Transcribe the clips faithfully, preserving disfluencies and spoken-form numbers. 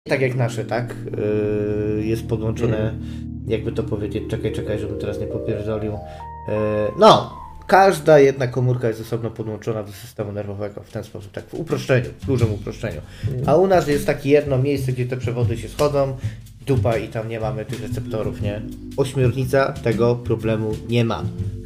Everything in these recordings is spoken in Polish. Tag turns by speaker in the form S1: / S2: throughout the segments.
S1: tak jak nasze, tak? Yy, jest podłączone, mm. jakby to powiedzieć, czekaj, czekaj, żebym teraz nie popierdolił. Yy, no, każda jedna komórka jest osobno podłączona do systemu nerwowego w ten sposób, tak w uproszczeniu, w dużym uproszczeniu. Mm. A u nas jest takie jedno miejsce, gdzie te przewody się schodzą, dupa i tam nie mamy tych receptorów, nie? Ośmiornica tego problemu nie ma.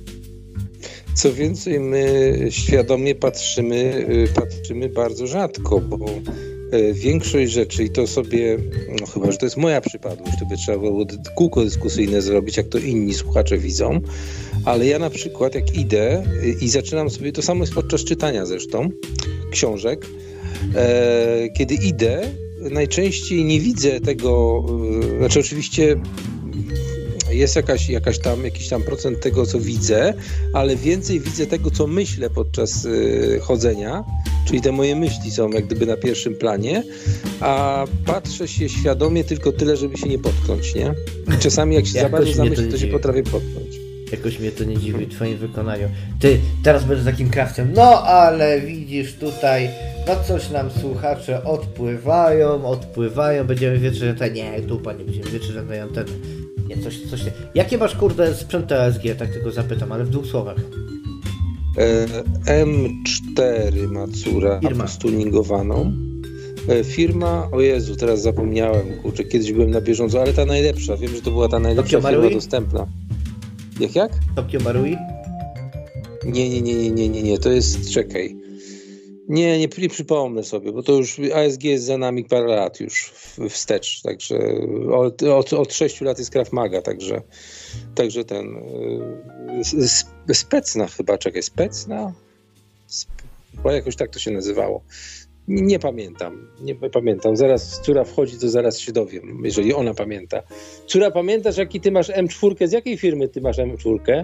S2: Co więcej, my świadomie patrzymy, patrzymy bardzo rzadko, bo większość rzeczy, i to sobie, no chyba, że to jest moja przypadłość, to by trzeba było kółko dyskusyjne zrobić, jak to inni słuchacze widzą, ale ja na przykład jak idę i zaczynam sobie, to samo jest podczas czytania zresztą, książek, e, kiedy idę, najczęściej nie widzę tego, e, znaczy oczywiście jest jakaś, jakaś tam, jakiś tam procent tego, co widzę, ale więcej widzę tego, co myślę podczas y, chodzenia, czyli te moje myśli są jak gdyby na pierwszym planie, a patrzę się świadomie tylko tyle, żeby się nie potknąć, nie? I czasami jak się za bardzo zamyślę, to się potrafię potknąć.
S1: Jakoś mnie to nie dziwi w twoim wykonaniu. Ty, teraz będę takim krawcem, no ale widzisz tutaj, no coś nam słuchacze odpływają, odpływają, będziemy wieczorem, nie, dupa, nie będziemy wieczorem na anteny. Nie, coś, coś nie. Jakie masz, kurde, sprzęty A S G? Tak tylko zapytam, ale w dwóch słowach.
S2: E, M cztery ma córa stuningowaną. E, firma, o Jezu, teraz zapomniałem, kurczę, kiedyś byłem na bieżąco, ale ta najlepsza, wiem, że to była ta najlepsza
S1: Tokyo
S2: firma
S1: Marui?
S2: dostępna. Jak, jak?
S1: Tokyo Marui?
S2: Nie, nie, nie, nie, nie, nie, nie, to jest, czekaj. Nie, nie, nie przypomnę sobie, bo to już A S G jest za nami parę lat już wstecz, także od, od, od sześciu lat jest Krav Maga, także, także ten yy, Specna chyba, czekaj, Specna? Sp, bo jakoś tak to się nazywało. Nie, nie pamiętam, nie pamiętam, zaraz córa wchodzi, to zaraz się dowiem, jeżeli ona pamięta. Córa, pamiętasz, jaki ty masz M cztery, z jakiej firmy ty masz M cztery?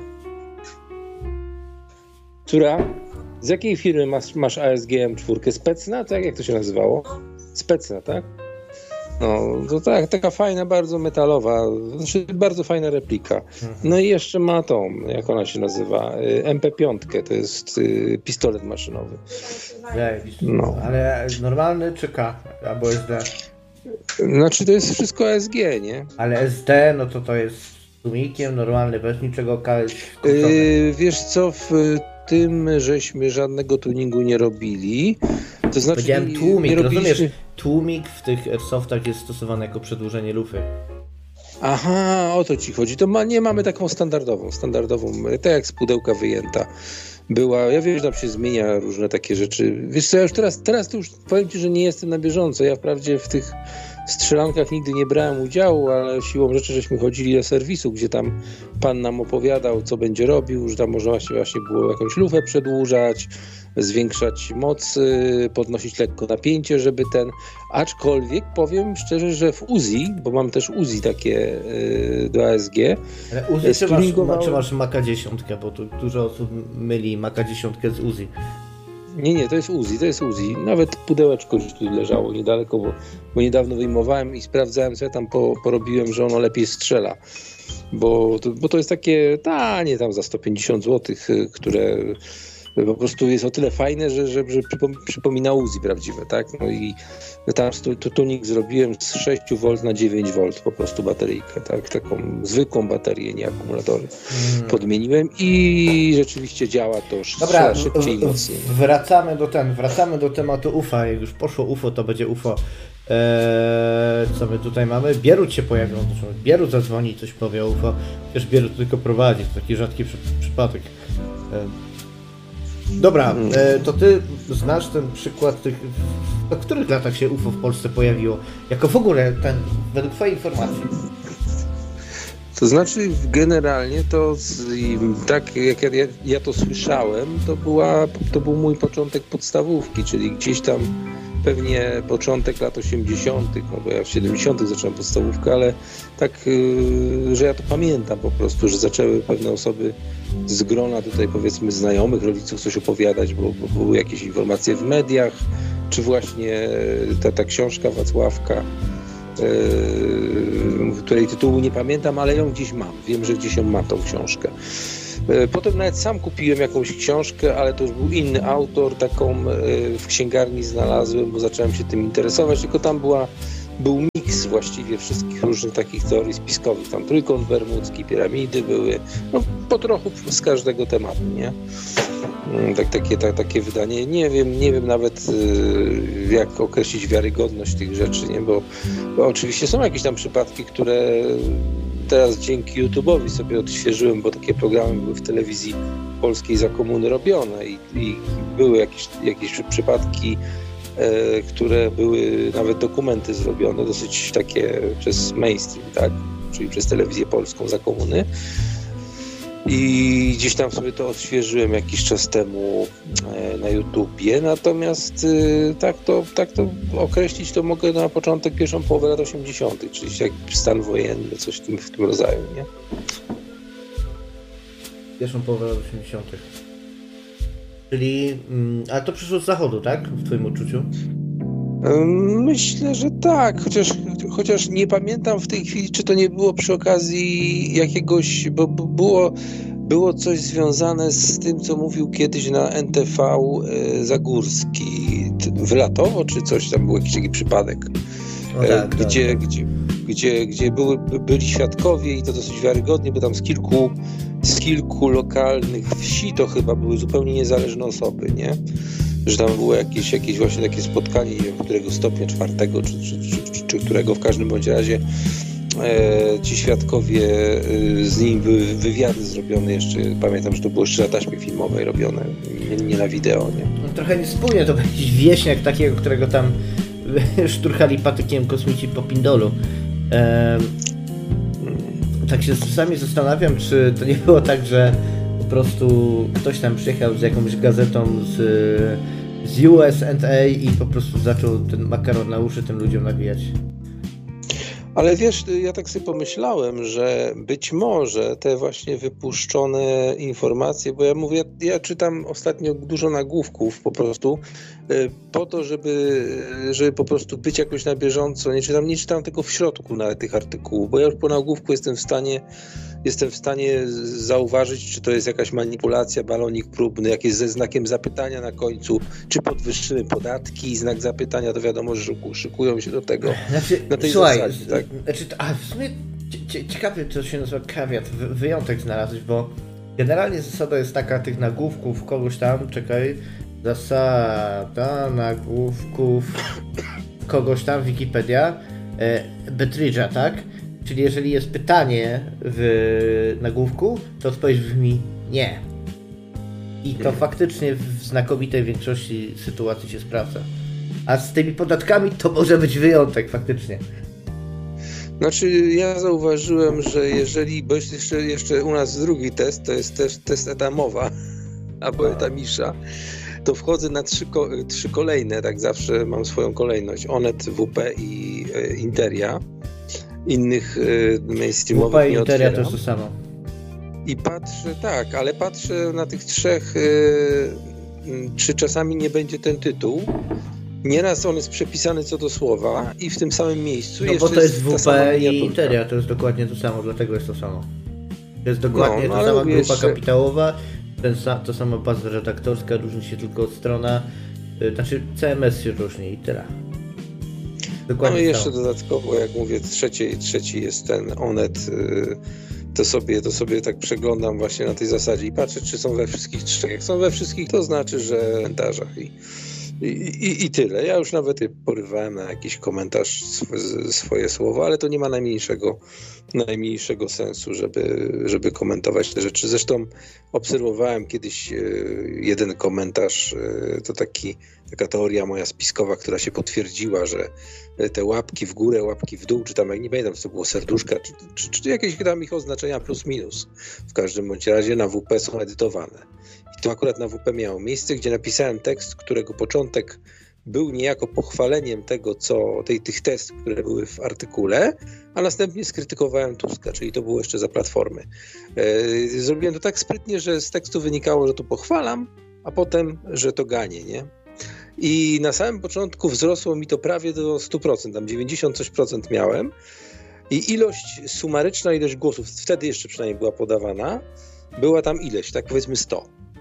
S2: Córa? Z jakiej firmy masz, masz A S G M cztery? Specna? Tak? Jak to się nazywało? Specna, tak? No, to tak, taka fajna, bardzo metalowa, znaczy bardzo fajna replika. No i jeszcze ma tą, jak ona się nazywa, M P pięć, to jest y, pistolet maszynowy.
S1: No. Ale normalny czy K? Albo S D?
S2: Znaczy to jest wszystko A S G, nie?
S1: Ale S D, no to to jest z tłumikiem, normalny, bez niczego K jest...
S2: Yy, wiesz co, w tym żeśmy żadnego tuningu nie robili. To znaczy,
S1: powiedziałem tłumik,
S2: nie robiliśmy...
S1: rozumiesz? Tłumik w tych airsoftach jest stosowany jako przedłużenie lufy.
S2: Aha, o to ci chodzi. To ma, nie mamy taką standardową, standardową, tak jak z pudełka wyjęta była. Ja wiem, że tam się zmienia różne takie rzeczy. Wiesz co, ja już teraz, teraz to już powiem ci, że nie jestem na bieżąco. Ja wprawdzie w tych strzelankach nigdy nie brałem udziału, ale siłą rzeczy żeśmy chodzili do serwisu, gdzie tam pan nam opowiadał, co będzie robił, że tam można właśnie, właśnie było jakąś lufę przedłużać, zwiększać moc, podnosić lekko napięcie, żeby ten... Aczkolwiek powiem szczerze, że w Uzi, bo mam też Uzi takie do A S G...
S1: Ale Uzi czy masz, czy masz Maka dziesięć, bo tu dużo osób myli Maka dziesięć z Uzi.
S2: Nie, nie, to jest Uzi, to jest Uzi. Nawet pudełeczko gdzieś tu leżało niedaleko, bo, bo niedawno wyjmowałem i sprawdzałem, co ja tam po, porobiłem, że ono lepiej strzela. Bo to, bo to jest takie tanie tam za sto pięćdziesiąt złotych, które po prostu jest o tyle fajne, że, że, że przypomina Uzi prawdziwe, tak? No i tam tuning zrobiłem z sześć wolt na dziewięć wolt, po prostu bateryjkę, tak? Taką zwykłą baterię, nie akumulatory. Hmm. Podmieniłem i rzeczywiście działa to
S1: Dobra,
S2: szybciej i mocniej.
S1: Wracamy do ten, wracamy do tematu U F A. Jak już poszło U F O, to będzie U F O. Eee, co my tutaj mamy? Bierut się pojawił, Bierut zadzwoni, coś powie o U F O. Przecież Bierut tylko prowadzi, to taki rzadki przy, przypadek. Eee. Dobra, e, to ty znasz ten przykład tych, w których latach się U F O w Polsce pojawiło? Jako w ogóle, ten, według twojej informacji?
S2: To znaczy generalnie to tak jak ja, ja to słyszałem, to, była, to był mój początek podstawówki, czyli gdzieś tam pewnie początek lat osiemdziesiątych, no bo ja w siedemdziesiątych zacząłem podstawówkę, ale tak, yy, że ja to pamiętam po prostu, że zaczęły pewne osoby z grona tutaj powiedzmy znajomych, rodziców coś opowiadać, bo, bo były jakieś informacje w mediach, czy właśnie ta, ta książka Wacławka, yy, której tytułu nie pamiętam, ale ją gdzieś mam, wiem, że gdzieś ją ma tą książkę. Potem nawet sam kupiłem jakąś książkę, ale to już był inny autor, taką w księgarni znalazłem, bo zacząłem się tym interesować, tylko tam była był miks właściwie wszystkich różnych takich teorii spiskowych. Tam trójkąt bermudzki, piramidy były, no po trochu z każdego tematu, nie? Tak, takie, tak, takie wydanie. Nie wiem, nie wiem nawet y, jak określić wiarygodność tych rzeczy, nie? Bo, bo oczywiście są jakieś tam przypadki, które teraz dzięki YouTube'owi sobie odświeżyłem, bo takie programy były w telewizji polskiej za komuny robione i, i były jakieś, jakieś przypadki, e, które były nawet dokumenty zrobione, dosyć takie przez mainstream, tak? Czyli przez telewizję polską za komuny. I gdzieś tam sobie to odświeżyłem jakiś czas temu e, na YouTubie, natomiast e, tak, to, tak to określić to mogę na początek, pierwszą połowę lat osiemdziesiątych, czyli jak stan wojenny, coś w tym, w tym rodzaju, nie?
S1: Pierwszą połowę lat osiemdziesiątych. Czyli, mm, ale to przyszło z zachodu, tak? W twoim odczuciu?
S2: Myślę, że tak, chociaż, chociaż nie pamiętam w tej chwili, czy to nie było przy okazji jakiegoś, bo było, było coś związane z tym, co mówił kiedyś na N T V Zagórski, wylatowo, czy coś tam, był jakiś taki przypadek,
S1: no tak,
S2: gdzie,
S1: tak.
S2: Gdzie, gdzie, gdzie były, byli świadkowie i to dosyć wiarygodnie, bo tam z kilku, z kilku lokalnych wsi to chyba były zupełnie niezależne osoby, nie? Że tam było jakieś, jakieś właśnie takie spotkanie, nie wiem, którego stopnia, czwartego, czy, czy, czy, czy, czy którego w każdym bądź razie e, ci świadkowie, e, z nimi były wywiady zrobione jeszcze, pamiętam, że to było jeszcze na taśmie filmowej robione, nie, nie na wideo, nie?
S1: No, trochę niespójnie, to był jakiś wieśniak takiego, którego tam szturchali patykiem kosmici po pindolu. Ehm, tak się czasami zastanawiam, czy to nie było tak, że po prostu ktoś tam przyjechał z jakąś gazetą z, z U S A i po prostu zaczął ten makaron na uszy tym ludziom nawijać.
S2: Ale wiesz, ja tak sobie pomyślałem, że być może te właśnie wypuszczone informacje, bo ja mówię, ja, ja czytam ostatnio dużo nagłówków po prostu, po to, żeby, żeby po prostu być jakoś na bieżąco. Nie czytam, nie czytam tego w środku nawet tych artykułów, bo ja już po nagłówku jestem w stanie Jestem w stanie zauważyć, czy to jest jakaś manipulacja, balonik próbny, jakieś ze znakiem zapytania na końcu, czy podwyższymy podatki, znak zapytania, to wiadomo, że szykują się do tego.
S1: Znaczy,
S2: na tej
S1: słuchaj,
S2: zasadzie, tak?
S1: Znaczy, a w sumie ciekawie to się nazywa kawiat, wyjątek znalazłeś, bo generalnie zasada jest taka tych nagłówków kogoś tam, czekaj, zasada nagłówków kogoś tam, Wikipedia, e, Bettridge'a, tak? Czyli jeżeli jest pytanie w nagłówku, to odpowiedź brzmi nie. I to faktycznie w znakomitej większości sytuacji się sprawdza. A z tymi podatkami to może być wyjątek faktycznie.
S2: Znaczy ja zauważyłem, że jeżeli, bo jest jeszcze, jeszcze u nas drugi test, to jest też test etamowa, albo etamisza, to wchodzę na trzy, trzy kolejne, tak zawsze mam swoją kolejność, Onet, W P i e, Interia. Innych y, mainstreamowych
S1: W P i
S2: nie
S1: Interia
S2: otwieram.
S1: to jest to samo.
S2: I patrzę, tak, ale patrzę na tych trzech, y, y, czy czasami nie będzie ten tytuł. Nieraz on jest przepisany co do słowa i w tym samym miejscu
S1: No
S2: jeszcze
S1: bo to jest
S2: ta sama
S1: W P i
S2: miniaturka.
S1: Interia, to jest dokładnie to samo, dlatego jest to samo. To jest dokładnie
S2: No, no,
S1: ta sama
S2: ale
S1: grupa
S2: jeszcze...
S1: kapitałowa, ten sam, to sama baza redaktorska, różni się tylko strona, y, znaczy C M S się różni i tyle. Dokładnie
S2: no i jeszcze
S1: samo.
S2: dodatkowo, jak mówię, trzeci, trzeci jest ten Onet, y, to sobie, to sobie tak przeglądam właśnie na tej zasadzie i patrzę, czy są we wszystkich trzech. Jak są we wszystkich, to znaczy, że w komentarzach i, i, i, i tyle. Ja już nawet porywałem na jakiś komentarz sw- swoje słowa, ale to nie ma najmniejszego, najmniejszego sensu, żeby, żeby komentować te rzeczy. Zresztą obserwowałem kiedyś y, jeden komentarz, y, to taki, taka teoria moja spiskowa, która się potwierdziła, że te łapki w górę, łapki w dół, czy tam, jak nie pamiętam, co to było, serduszka, czy, czy, czy jakieś tam ich oznaczenia plus minus. W każdym bądź razie na W P są edytowane. I to akurat na W P miało miejsce, gdzie napisałem tekst, którego początek był niejako pochwaleniem tego, co tej, tych testów, które były w artykule, a następnie skrytykowałem Tuska, czyli to było jeszcze za Platformy. Yy, zrobiłem to tak sprytnie, że z tekstu wynikało, że to pochwalam, a potem, że to ganię, nie? I na samym początku wzrosło mi to prawie do stu procent, tam dziewięćdziesiąt coś procent miałem i ilość, sumaryczna ilość głosów, wtedy jeszcze przynajmniej była podawana, była tam ileś, tak powiedzmy sto.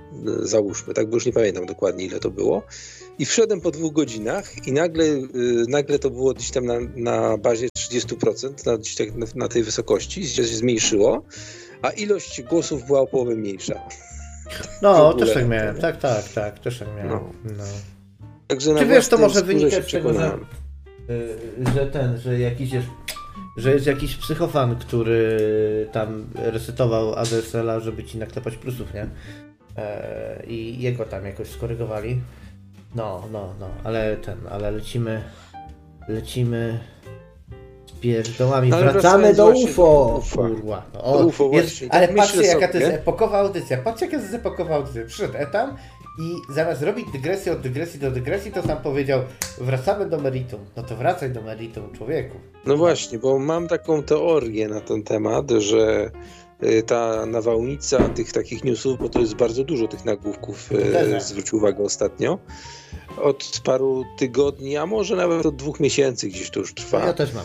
S2: załóżmy, tak, bo już nie pamiętam dokładnie ile to było. I wszedłem po dwóch godzinach i nagle, nagle to było gdzieś tam na, na bazie trzydzieści procent, na, gdzieś tak na, na tej wysokości, się zmniejszyło, a ilość głosów była o połowę mniejsza.
S1: No, też tak miałem, tak, tak, tak, też tak miałem. No. No.
S2: Także
S1: Czy wiesz, to może wynika z tego,
S2: przekonałem.
S1: że, że ten, że jakiś jest, że jest jakiś psychofan, który tam resetował A D S L a, żeby ci naklepać plusów, nie? E, I jego tam jakoś skorygowali. No, no, no, ale ten, ale lecimy, lecimy z pierdołami,
S2: Ale
S1: wracamy do U F O,
S2: U F O.
S1: kurwa. No, o,
S2: U F O
S1: jest,
S2: właśnie,
S1: ale
S2: tak
S1: patrzcie,
S2: myślę
S1: jaka
S2: sobie,
S1: to jest epokowa audycja, patrzcie, jaka to jest epokowa audycja. Przyszedł Etam i zamiast robić dygresję od dygresji do dygresji, to sam powiedział, wracamy do meritum. No to wracaj do meritum, człowieku.
S2: No właśnie, bo mam taką teorię na ten temat, że ta nawałnica tych takich newsów, bo to jest bardzo dużo tych nagłówków, e, zwróć uwagę ostatnio, od paru tygodni, a może nawet od dwóch miesięcy gdzieś to już trwa.
S1: Ja też mam.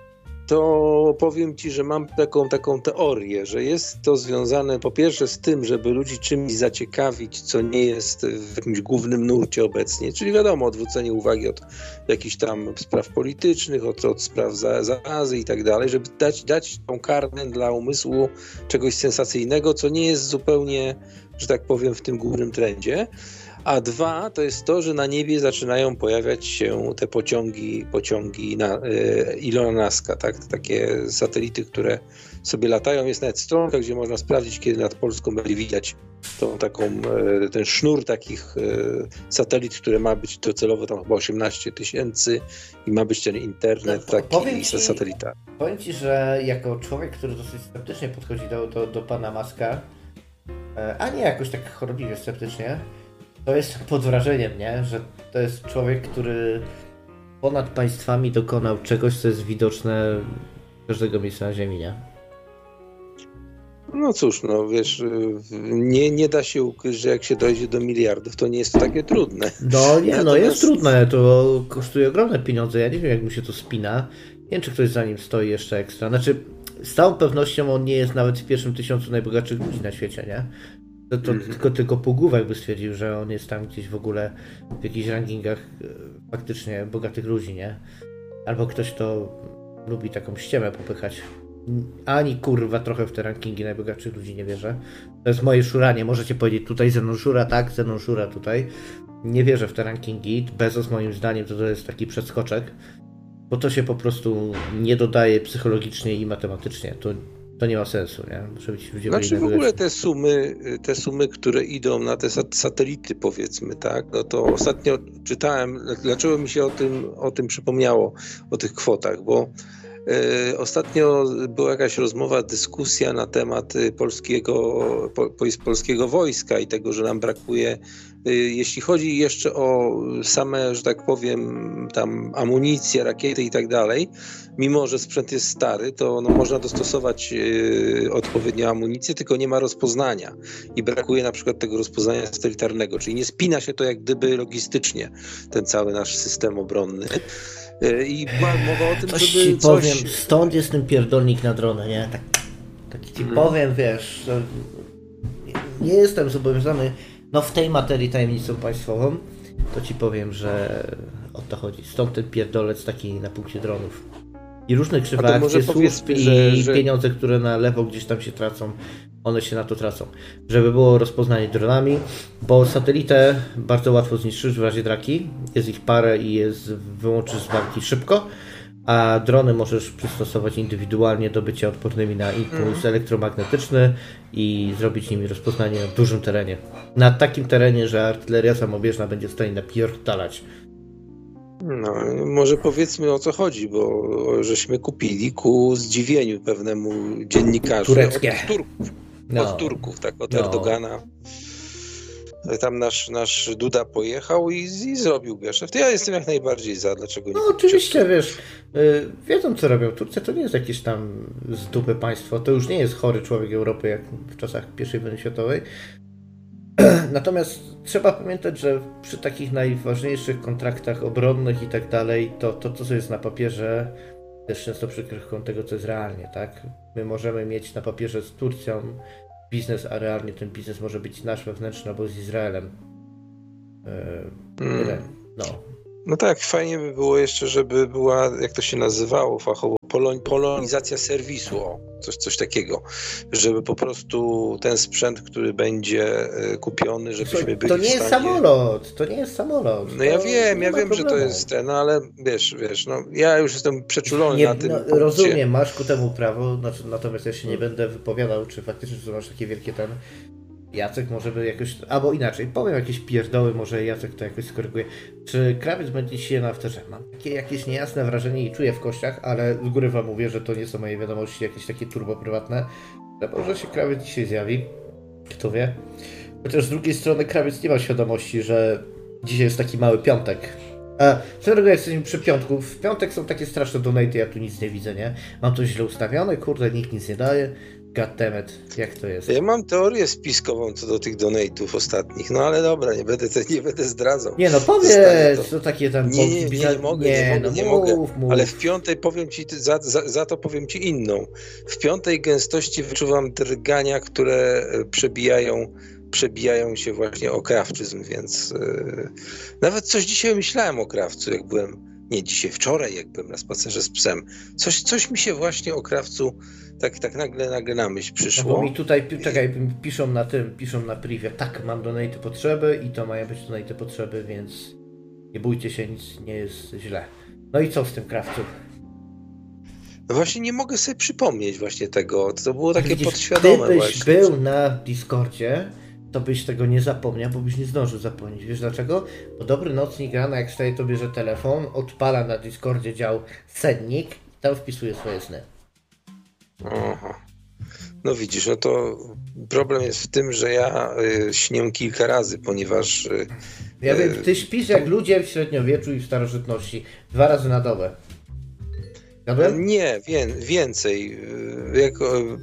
S2: To powiem ci, że mam taką, taką teorię, że jest to związane po pierwsze z tym, żeby ludzi czymś zaciekawić, co nie jest w jakimś głównym nurcie obecnie, czyli wiadomo, odwrócenie uwagi od jakichś tam spraw politycznych, od, od spraw za, zarazy i tak dalej, żeby dać, dać tą kartę dla umysłu czegoś sensacyjnego, co nie jest zupełnie, że tak powiem, w tym głównym trendzie. A dwa, to jest to, że na niebie zaczynają pojawiać się te pociągi, pociągi na, e, Ilona Muska, tak? Takie satelity, które sobie latają. Jest nawet stronka, gdzie można sprawdzić, kiedy nad Polską będzie widać tą taką, e, ten sznur takich e, satelit, które ma być docelowo tam chyba osiemnaście tysięcy i ma być ten internet
S1: no,
S2: taki ze satelita.
S1: Powiem ci, że jako człowiek, który dosyć sceptycznie podchodzi do, do, do pana Muska, a nie jakoś tak chorobliwie sceptycznie, to jest pod wrażeniem, nie? Że to jest człowiek, który ponad państwami dokonał czegoś, co jest widoczne każdego miejsca na ziemi, nie?
S2: No cóż, no wiesz, nie, nie da się ukryć, że jak się dojdzie do miliardów, to nie jest to takie trudne.
S1: No nie, no
S2: Natomiast...
S1: jest trudne, to kosztuje ogromne pieniądze, ja nie wiem jak mu się to spina, nie wiem czy ktoś za nim stoi jeszcze ekstra, znaczy z całą pewnością on nie jest nawet w pierwszym tysiącu najbogatszych ludzi na świecie, nie? To, to mm-hmm. tylko, tylko półgłówek by stwierdził, że on jest tam gdzieś w ogóle w jakichś rankingach faktycznie bogatych ludzi, nie? Albo ktoś, kto lubi taką ściemę popychać. Ani kurwa trochę w te rankingi najbogatszych ludzi nie wierzę. To jest moje szuranie. Możecie powiedzieć tutaj Zenon Szura, tak, Zenon Szura tutaj. Nie wierzę w te rankingi. Bezos moim zdaniem to, to jest taki przedskoczek, bo to się po prostu nie dodaje psychologicznie i matematycznie. To To nie ma sensu, nie? Muszę być ludzie
S2: Znaczy w ogóle te sumy, te sumy, które idą na te satelity, powiedzmy, tak, no to ostatnio czytałem, dlaczego mi się o tym, o tym przypomniało, o tych kwotach, bo e, ostatnio była jakaś rozmowa, dyskusja na temat polskiego, po, polskiego wojska i tego, że nam brakuje, e, jeśli chodzi jeszcze o same, że tak powiem, tam amunicję, rakiety i tak dalej, mimo że sprzęt jest stary, to no, można dostosować yy, odpowiednią amunicję, tylko nie ma rozpoznania i brakuje na przykład tego rozpoznania satelitarnego, czyli nie spina się to jak gdyby logistycznie, ten cały nasz system obronny. Yy, I ma mowa o tym,
S1: coś
S2: żeby
S1: ci
S2: coś...
S1: powiem, stąd jest ten pierdolnik na dronę, nie? Tak, tak ci hmm. powiem, wiesz, że nie jestem zobowiązany, no w tej materii tajemnicą państwową, to ci powiem, że o to chodzi. Stąd ten pierdolec taki na punkcie dronów. I różne krzywe akcje służb i że, że... pieniądze, które na lewo gdzieś tam się tracą, one się na to tracą. Żeby było rozpoznanie dronami, bo satelitę bardzo łatwo zniszczysz w razie draki. Jest ich parę i jest wyłączysz z walki szybko, a drony możesz przystosować indywidualnie do bycia odpornymi na impuls elektromagnetyczny i zrobić nimi rozpoznanie na dużym terenie. Na takim terenie, że artyleria samobieżna będzie w stanie napierdalać.
S2: No, może powiedzmy o co chodzi, bo żeśmy kupili ku zdziwieniu pewnemu dziennikarzu
S1: Tureckie.
S2: od Turków,
S1: no.
S2: od Turków, tak, od
S1: no.
S2: Erdogana. Tam nasz, nasz Duda pojechał i, i zrobił geszeft. Ja jestem jak najbardziej za, dlaczego nie.
S1: No oczywiście, wiesz, yy, wiedzą co robią. Turcja to nie jest jakieś tam z dupy państwo, to już nie jest chory człowiek Europy jak w czasach pierwszej wojny światowej. Natomiast trzeba pamiętać, że przy takich najważniejszych kontraktach obronnych i tak dalej, to to, co jest na papierze, też często przykrywką tego, co jest realnie, tak? My możemy mieć na papierze z Turcją biznes, a realnie ten biznes może być nasz wewnętrzny albo z Izraelem. Yy, mm. No.
S2: No tak, fajnie by było jeszcze, żeby była, jak to się nazywało fachowo, polon- polonizacja serwisu, o, coś, coś takiego, żeby po prostu ten sprzęt, który będzie kupiony, żebyśmy byli w stanie...
S1: To nie jest samolot, to nie jest samolot.
S2: No ja wiem, ja wiem, problemu. Że to jest ten, no ale wiesz, wiesz, no ja już jestem przeczulony
S1: nie,
S2: na tym.
S1: No, rozumiem, masz ku temu prawo, znaczy, natomiast ja się nie będę wypowiadał, czy faktycznie to masz takie wielkie ten... Jacek może by jakoś, albo inaczej, powiem jakieś pierdoły, może Jacek to jakoś skoryguje. Czy krawiec będzie dzisiaj na afterze? Mam takie jakieś niejasne wrażenie i czuję w kościach, ale z góry wam mówię, że to nie są moje wiadomości jakieś takie turbo prywatne. Ale może się krawiec dzisiaj zjawi, kto wie. Chociaż z drugiej strony krawiec nie ma świadomości, że dzisiaj jest taki mały piątek. A co drogą, jesteśmy przy piątku. W piątek są takie straszne donaty, ja tu nic nie widzę, nie? Mam to źle ustawione, kurde, nikt nic nie daje. Goddammit, jak to jest?
S2: Ja mam teorię spiskową co do tych donate'ów ostatnich, no ale dobra, nie będę, nie będę zdradzał.
S1: Nie no, powiedz, co takie tam...
S2: Nie, nie, nie, nie mogę, nie, nie, mogę,
S1: no,
S2: nie
S1: mów,
S2: mogę,
S1: mów.
S2: ale w piątej powiem ci, za, za, za to powiem ci inną. W piątej gęstości wyczuwam drgania, które przebijają, przebijają się właśnie o krawczyzm, więc yy, nawet coś dzisiaj myślałem o krawcu, jak byłem, nie dzisiaj, wczoraj, jak byłem na spacerze z psem. Coś, coś mi się właśnie o krawcu tak, tak nagle, nagle na myśl przyszło.
S1: No bo mi tutaj, czekaj, piszą na tym, piszą na privie, tak, mam donate potrzeby i to mają być donate potrzeby, więc nie bójcie się, nic nie jest źle. No i co z tym krawcu?
S2: No właśnie nie mogę sobie przypomnieć właśnie tego, to było takie
S1: Widzisz,
S2: podświadome
S1: gdybyś
S2: właśnie.
S1: był na Discordzie, to byś tego nie zapomniał, bo byś nie zdążył zapomnieć. Wiesz dlaczego? Bo dobry nocnik rano, jak wstaje, to bierze telefon, odpala na Discordzie dział sennik i tam wpisuje swoje sny.
S2: Aha. No widzisz, no to problem jest w tym, że ja y, śnię kilka razy, ponieważ... Y,
S1: ja wiem, ty śpisz jak ludzie w średniowieczu i w starożytności. Dwa razy na dobę. Zgadłem?
S2: Nie, wie, więcej. Y, jak, y,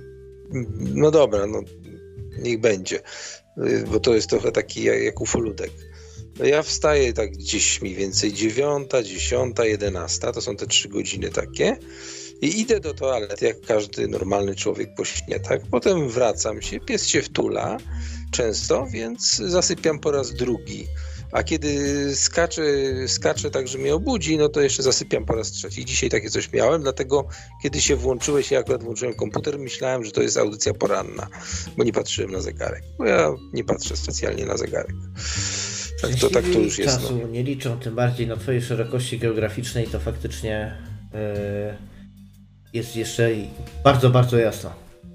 S2: no dobra, no niech będzie. Y, bo to jest trochę taki jak, jak ufoludek. Ja wstaję tak gdzieś mniej więcej dziewiąta, dziesiąta, jedenasta. To są te trzy godziny takie. I idę do toalety, jak każdy normalny człowiek po śnie, tak? Potem wracam się, pies się wtula często, więc zasypiam po raz drugi. A kiedy skaczę, skaczę tak, że mnie obudzi, no to jeszcze zasypiam po raz trzeci. Dzisiaj takie coś miałem, dlatego kiedy się włączyłeś, ja akurat włączyłem komputer, myślałem, że to jest audycja poranna, bo nie patrzyłem na zegarek. Bo ja nie patrzę specjalnie na zegarek. Tak to, tak to już jest.
S1: Czasu
S2: no.
S1: nie liczą, tym bardziej na twojej szerokości geograficznej, to faktycznie... Yy... jest jeszcze bardzo, bardzo jasno.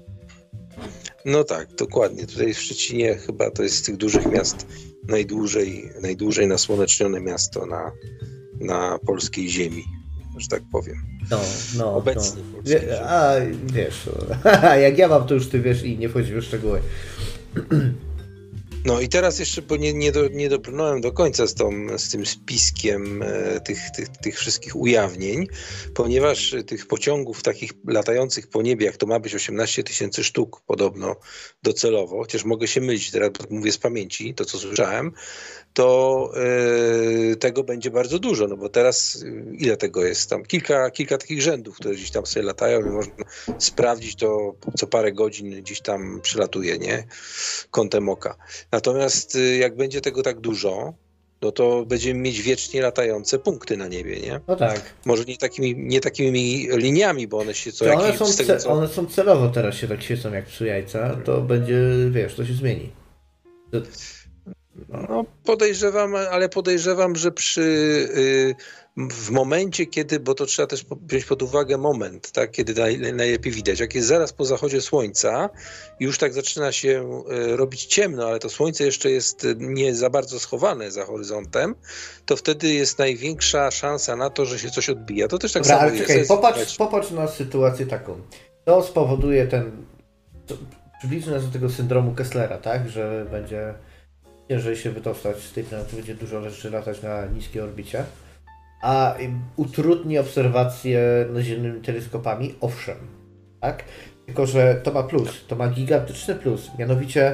S2: No tak, dokładnie. Tutaj w Szczecinie chyba to jest z tych dużych miast najdłużej, najdłużej nasłonecznione miasto na, na polskiej ziemi, że tak powiem.
S1: No, no.
S2: Obecnie.
S1: No. Wie, a wiesz, jak ja mam, to już ty wiesz i nie wchodzi w szczegóły.
S2: No i teraz jeszcze, bo nie, nie, do, nie dobrnąłem do końca z, tą, z tym spiskiem e, tych, tych, tych wszystkich ujawnień, ponieważ tych pociągów takich latających po niebie, jak to ma być osiemnaście tysięcy sztuk podobno docelowo, chociaż mogę się mylić teraz, bo mówię z pamięci, to co słyszałem, to e, tego będzie bardzo dużo, no bo teraz ile tego jest tam? Kilka, kilka takich rzędów, które gdzieś tam sobie latają i można sprawdzić to co parę godzin gdzieś tam przylatuje, nie? Kątem oka. Natomiast jak będzie tego tak dużo, no to będziemy mieć wiecznie latające punkty na niebie, nie?
S1: No tak.
S2: Może nie takimi, nie takimi liniami, bo one się co
S1: to
S2: jakiś...
S1: one, są
S2: z tego,
S1: ce-
S2: co...
S1: one są celowo teraz się tak świecą jak psu jajca, to będzie, wiesz, to się zmieni. To...
S2: No podejrzewam, ale podejrzewam, że przy... Yy, w momencie, kiedy, bo to trzeba też wziąć pod uwagę moment, tak, kiedy naj, najlepiej widać. Jak jest zaraz po zachodzie słońca, już tak zaczyna się robić ciemno, ale to słońce jeszcze jest nie za bardzo schowane za horyzontem, to wtedy jest największa szansa na to, że się coś odbija. To też tak
S1: Dobra,
S2: samo
S1: ale
S2: jest.
S1: czekaj, popatrz, popatrz na sytuację taką. To spowoduje ten... Przybliży nas do tego syndromu Kesslera, tak, że będzie ciężej się wydostać z tej planety, będzie dużo rzeczy latać na niskiej orbicie. A utrudni obserwacje naziemnymi teleskopami, owszem, tak? Tylko że to ma plus, to ma gigantyczny plus, mianowicie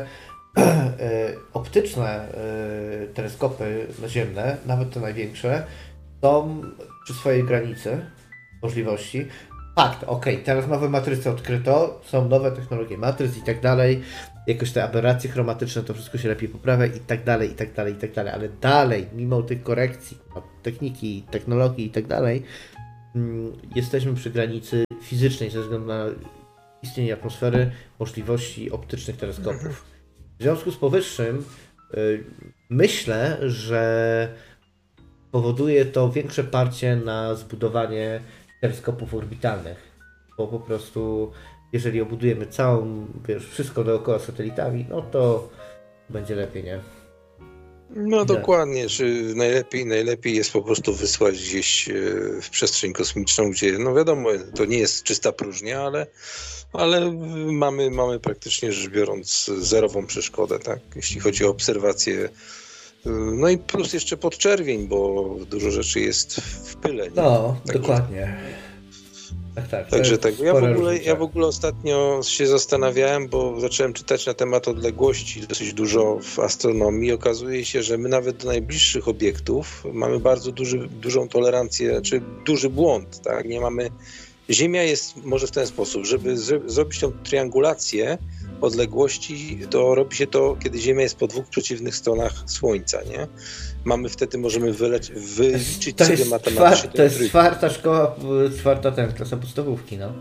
S1: optyczne teleskopy naziemne, nawet te największe, są przy swojej granicy możliwości, Fakt, okej, okay. Teraz nowe matryce odkryto, są nowe technologie matryc i tak dalej, jakoś te aberracje chromatyczne, to wszystko się lepiej poprawia i tak dalej, i tak dalej, i tak dalej, ale dalej, mimo tych korekcji, techniki, technologii i tak dalej, jesteśmy przy granicy fizycznej ze względu na istnienie atmosfery, możliwości optycznych teleskopów. W związku z powyższym yy, myślę, że powoduje to większe parcie na zbudowanie teleskopów orbitalnych, bo po prostu jeżeli obudujemy całą, wiesz, wszystko dookoła satelitami, no to będzie lepiej, nie?
S2: No dokładnie, że najlepiej, najlepiej jest po prostu wysłać gdzieś w przestrzeń kosmiczną, gdzie, no wiadomo, to nie jest czysta próżnia, ale, ale mamy, mamy praktycznie rzecz biorąc zerową przeszkodę, tak? Jeśli chodzi o obserwacje. No i plus jeszcze podczerwień, bo dużo rzeczy jest w pyle. Nie?
S1: No,
S2: Także,
S1: dokładnie. Tak, tak.
S2: Także tak. Ja w, ogóle, ja w ogóle ostatnio się zastanawiałem, bo zacząłem czytać na temat odległości dosyć dużo w astronomii. Okazuje się, że my nawet do najbliższych obiektów mamy bardzo duży, dużą tolerancję, czy duży błąd. Tak? Nie mamy... Ziemia jest może w ten sposób, żeby z, zrobić tą triangulację odległości, to robi się to, kiedy Ziemia jest po dwóch przeciwnych stronach Słońca, nie? Mamy wtedy, możemy wyleć, wyliczyć
S1: to
S2: sobie
S1: jest
S2: matematycznie.
S1: To jest czwarta szkoła, czwarta ten, klasa podstawówki, no.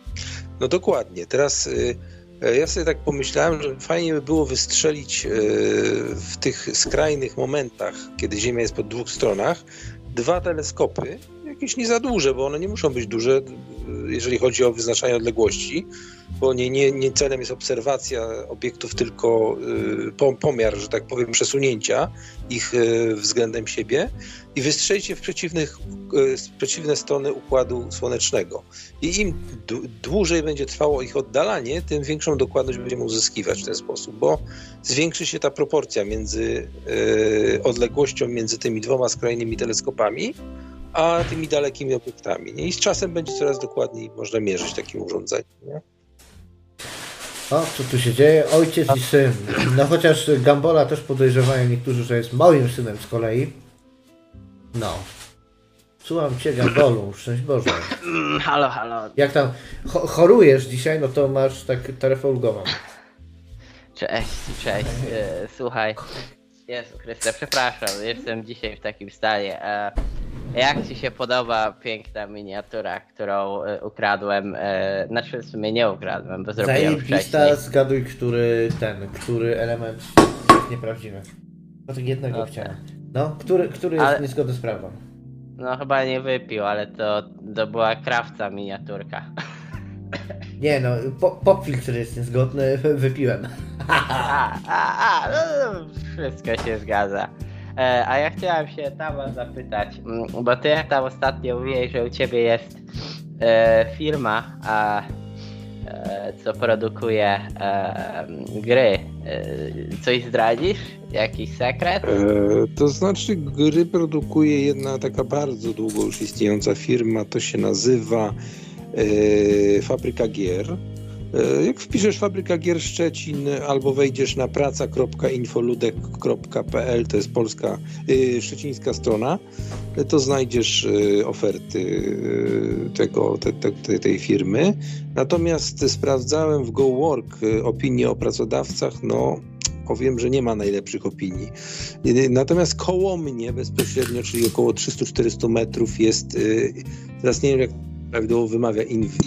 S2: No dokładnie. Teraz y, ja sobie tak pomyślałem, że fajnie by było wystrzelić y, w tych skrajnych momentach, kiedy Ziemia jest po dwóch stronach, dwa teleskopy, jakieś nie za duże, bo one nie muszą być duże, jeżeli chodzi o wyznaczanie odległości, bo nie, nie, nie celem jest obserwacja obiektów, tylko y, pomiar, że tak powiem, przesunięcia ich y, względem siebie i wystrzelicie w przeciwnych, y, przeciwne strony Układu Słonecznego. I im d- dłużej będzie trwało ich oddalanie, tym większą dokładność będziemy uzyskiwać w ten sposób, bo zwiększy się ta proporcja między y, odległością między tymi dwoma skrajnymi teleskopami, a tymi dalekimi obiektami. Nie? I z czasem będzie coraz dokładniej można mierzyć takim urządzeniem. Nie?
S1: O, co tu się dzieje? Ojciec i syn. No chociaż Gambola też podejrzewają niektórzy, że jest moim synem z kolei. No. Słucham cię, Gambolu. Szczęść Boże.
S3: Halo, halo.
S1: Jak tam cho- chorujesz dzisiaj, no to masz tak taryfę ulgową.
S3: Cześć, cześć. E, słuchaj. Jezu Chryste, przepraszam, jestem dzisiaj w takim stanie. E, jak ci się podoba piękna miniatura, którą e, ukradłem? E, znaczy w sumie nie ukradłem, bo zrobiłem wcześniej.
S1: Zajebista, zgaduj, który ten, który element jest nieprawdziwy. No tak jednego
S3: No
S1: chciałem.
S3: tak.
S1: No, który, który jest
S3: Ale-
S1: niezgodny z prawdą.
S3: No chyba nie wypił, ale to, to była krawca miniaturka.
S1: Nie no, po, popfiltr jest niezgodny, wypiłem.
S3: A, a, a, no, wszystko się zgadza. E, a ja chciałem się Tama zapytać, mm, bo ty jak tam ostatnio mówiłeś, że u ciebie jest e, firma, a, e, co produkuje e, gry. E, coś zdradzisz? Jakiś sekret?
S2: E, to znaczy gry produkuje jedna taka bardzo długo już istniejąca firma, to się nazywa e, Fabryka Gier. E, jak wpiszesz Fabryka Gier Szczecin albo wejdziesz na praca kropka infoludek kropka p l, to jest polska, e, szczecińska strona, e, to znajdziesz e, oferty e, tego, te, te, te, tej firmy. Natomiast sprawdzałem w GoWork e, opinie o pracodawcach, no powiem, że nie ma najlepszych opinii. Natomiast koło mnie bezpośrednio, czyli około trzysta czterysta metrów jest, teraz nie wiem jak prawidłowo wymawia,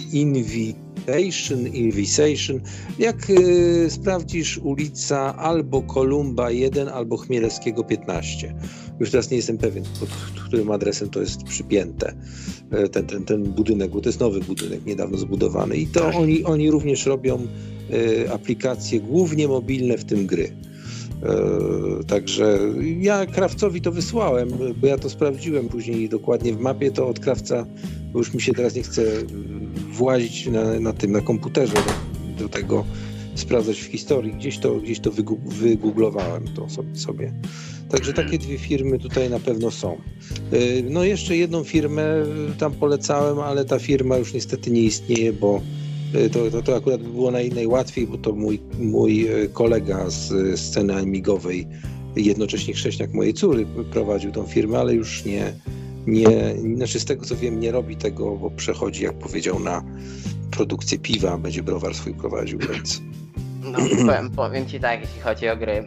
S2: Invitation, Invitation. Jak y, sprawdzisz ulica albo Kolumba jeden, albo Chmielewskiego piętnaście. Już teraz nie jestem pewien, pod którym adresem to jest przypięte, ten, ten, ten budynek, bo to jest nowy budynek, niedawno zbudowany. I to oni, oni również robią y, aplikacje głównie mobilne, w tym gry. Yy, także ja krawcowi to wysłałem, bo ja to sprawdziłem później dokładnie w mapie, to od krawca, bo już mi się teraz nie chce włazić na, na tym, na komputerze do, do tego, sprawdzać w historii, gdzieś to, gdzieś to wygu- wygooglowałem to sobie, sobie. Także takie dwie firmy tutaj na pewno są. Yy, no jeszcze jedną firmę tam polecałem, ale ta firma już niestety nie istnieje, bo To, to, to akurat by było naj, najłatwiej, bo to mój, mój kolega z sceny amigowej, jednocześnie chrześniak mojej córy, prowadził tą firmę, ale już nie, nie, znaczy z tego co wiem, nie robi tego, bo przechodzi, jak powiedział, na produkcję piwa, będzie browar swój prowadził, więc...
S3: No, powiem, powiem ci tak, jeśli chodzi o gry,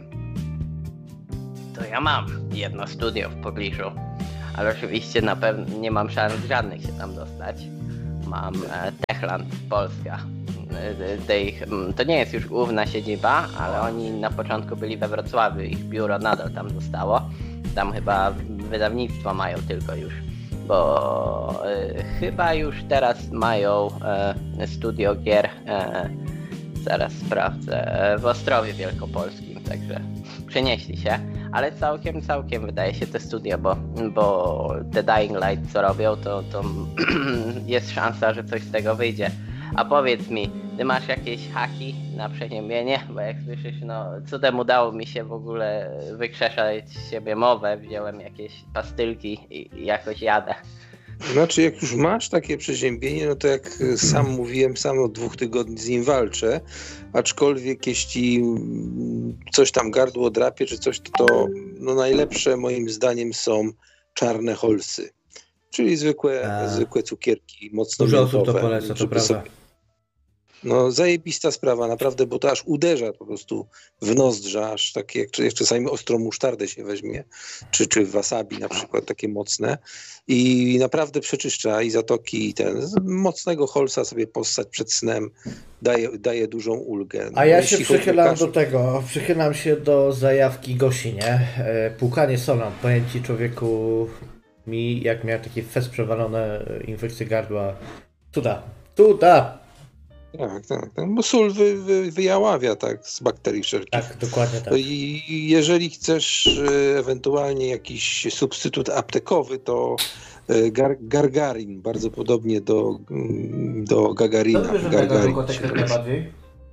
S3: to ja mam jedno studio w pobliżu, ale oczywiście na pewno nie mam szans żadnych się tam dostać. Mam e, Techland, Polska. E, ich, to nie jest już główna siedziba, ale oni na początku byli we Wrocławiu, ich biuro nadal tam zostało. Tam chyba wydawnictwo mają tylko już, bo e, chyba już teraz mają e, studio gier, e, zaraz sprawdzę, e, w Ostrowie Wielkopolskim, także przenieśli się, ale całkiem, całkiem wydaje się te studia, bo, bo te Dying Light co robią, to, to jest szansa, że coś z tego wyjdzie. A powiedz mi, ty masz jakieś haki na przeziębienie? Bo jak słyszysz, no cudem udało mi się w ogóle wykrzeszać z siebie mowę, wziąłem jakieś pastylki i jakoś jadę.
S2: Znaczy, jak już masz takie przeziębienie, no to jak sam mówiłem, sam od dwóch tygodni z nim walczę, aczkolwiek jeśli coś tam gardło drapie, czy coś, to, to no najlepsze moim zdaniem są czarne holsy, czyli zwykłe,
S1: A.
S2: zwykłe cukierki, mocno
S1: Dużo osób to
S2: miętowe,
S1: poleca, to
S2: żeby
S1: prawda.
S2: sobie- No zajebista sprawa, naprawdę, bo to aż uderza po prostu w nozdrza, aż takie jak, jak czasami ostrą musztardę się weźmie, czy, czy wasabi na przykład, takie mocne i naprawdę przeczyszcza i zatoki i ten, z mocnego holsa sobie possać przed snem daje, daje dużą ulgę. No,
S1: A ja się
S2: jeśli chodzi o
S1: przychylam
S2: kaszel-
S1: do tego, przychylam się do zajawki Gosi, nie? E, Płukanie solą, powiem ci człowieku, mi jak miałem takie fest przewalone infekcje gardła, cuda, cuda!
S2: Tak, tak, tak, bo sól wy, wy, wyjaławia tak z bakterii wszelkich.
S1: Tak, dokładnie tak.
S2: I jeżeli chcesz e, ewentualnie jakiś substytut aptekowy, to e, gar, gargarin, bardzo podobnie do, mm, do gagarina.
S1: Co bierzemy na
S2: Gargarin
S1: gardło
S2: się
S1: tak
S2: nazywa.
S1: najbardziej?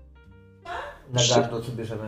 S1: Na gardło co bierzemy?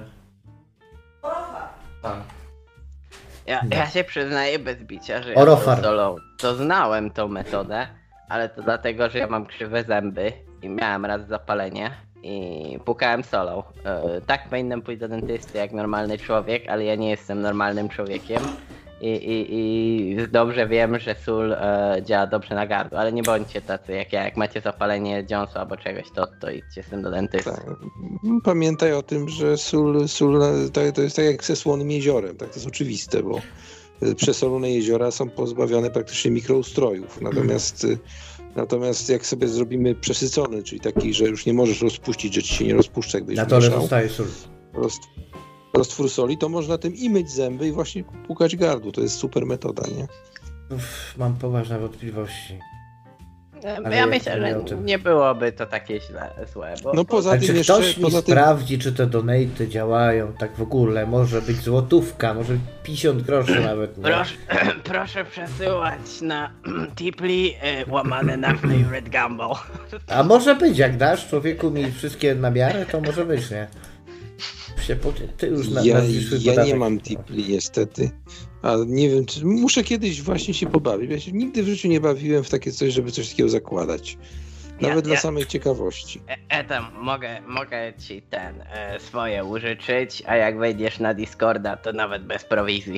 S1: Tak.
S3: Ja,
S1: No.
S3: ja się przyznaję bez bicia, że ja
S1: Orofar.
S3: tą solą to znałem tą metodę, ale to dlatego, że ja mam krzywe zęby i miałem raz zapalenie i pukałem solą. E, tak powinienem pójść do dentysty jak normalny człowiek, ale ja nie jestem normalnym człowiekiem i, i, i dobrze wiem, że sól e, działa dobrze na gardło, ale nie bądźcie tacy jak ja, jak macie zapalenie dziąsła albo czegoś, to, to idźcie z tym do dentysty.
S2: Tak. Pamiętaj o tym, że sól, sól to, to jest tak jak ze słonym jeziorem, tak? To jest oczywiste, bo przesolone jeziora są pozbawione praktycznie mikroustrojów, natomiast Natomiast jak sobie zrobimy przesycony, czyli taki, że już nie możesz rozpuścić, że ci się nie rozpuszcza, jakbyś
S1: Na dole
S2: mieszał,
S1: zostaje sól.
S2: roz, roztwór soli, to można tym i myć zęby i właśnie płukać gardło. To jest super metoda, nie?
S1: Uff, mam poważne wątpliwości. Ale
S3: Ja
S1: jak
S3: myślę,
S1: mówię o
S3: że
S1: tym.
S3: nie byłoby to takie źle, złe, bo,
S2: No
S3: bo
S2: poza
S1: A
S2: tym
S1: czy
S2: jeszcze,
S1: ktoś mi
S2: poza tym,
S1: sprawdzi, czy te donaty działają tak w ogóle? Może być złotówka, może pięćdziesiąt groszy nawet. Nie?
S3: Proszę, proszę przesyłać na Tipli y, łamane na Favorite Gumball.
S1: A może być, jak dasz człowieku mi wszystkie namiary, to może być, nie? Się po... Ty już na,
S2: ja,
S1: nazwisz swój
S2: ja nie
S1: podatek.
S2: mam tipli niestety, a nie wiem, czy muszę kiedyś właśnie się pobawić. Ja się nigdy w życiu nie bawiłem w takie coś, żeby coś takiego zakładać. Nawet
S3: Ja-
S2: dla
S3: ja-
S2: samej ciekawości.
S3: E, e tam mogę, mogę ci ten e, swoje użyczyć, a jak wejdziesz na Discorda, to nawet bez prowizji.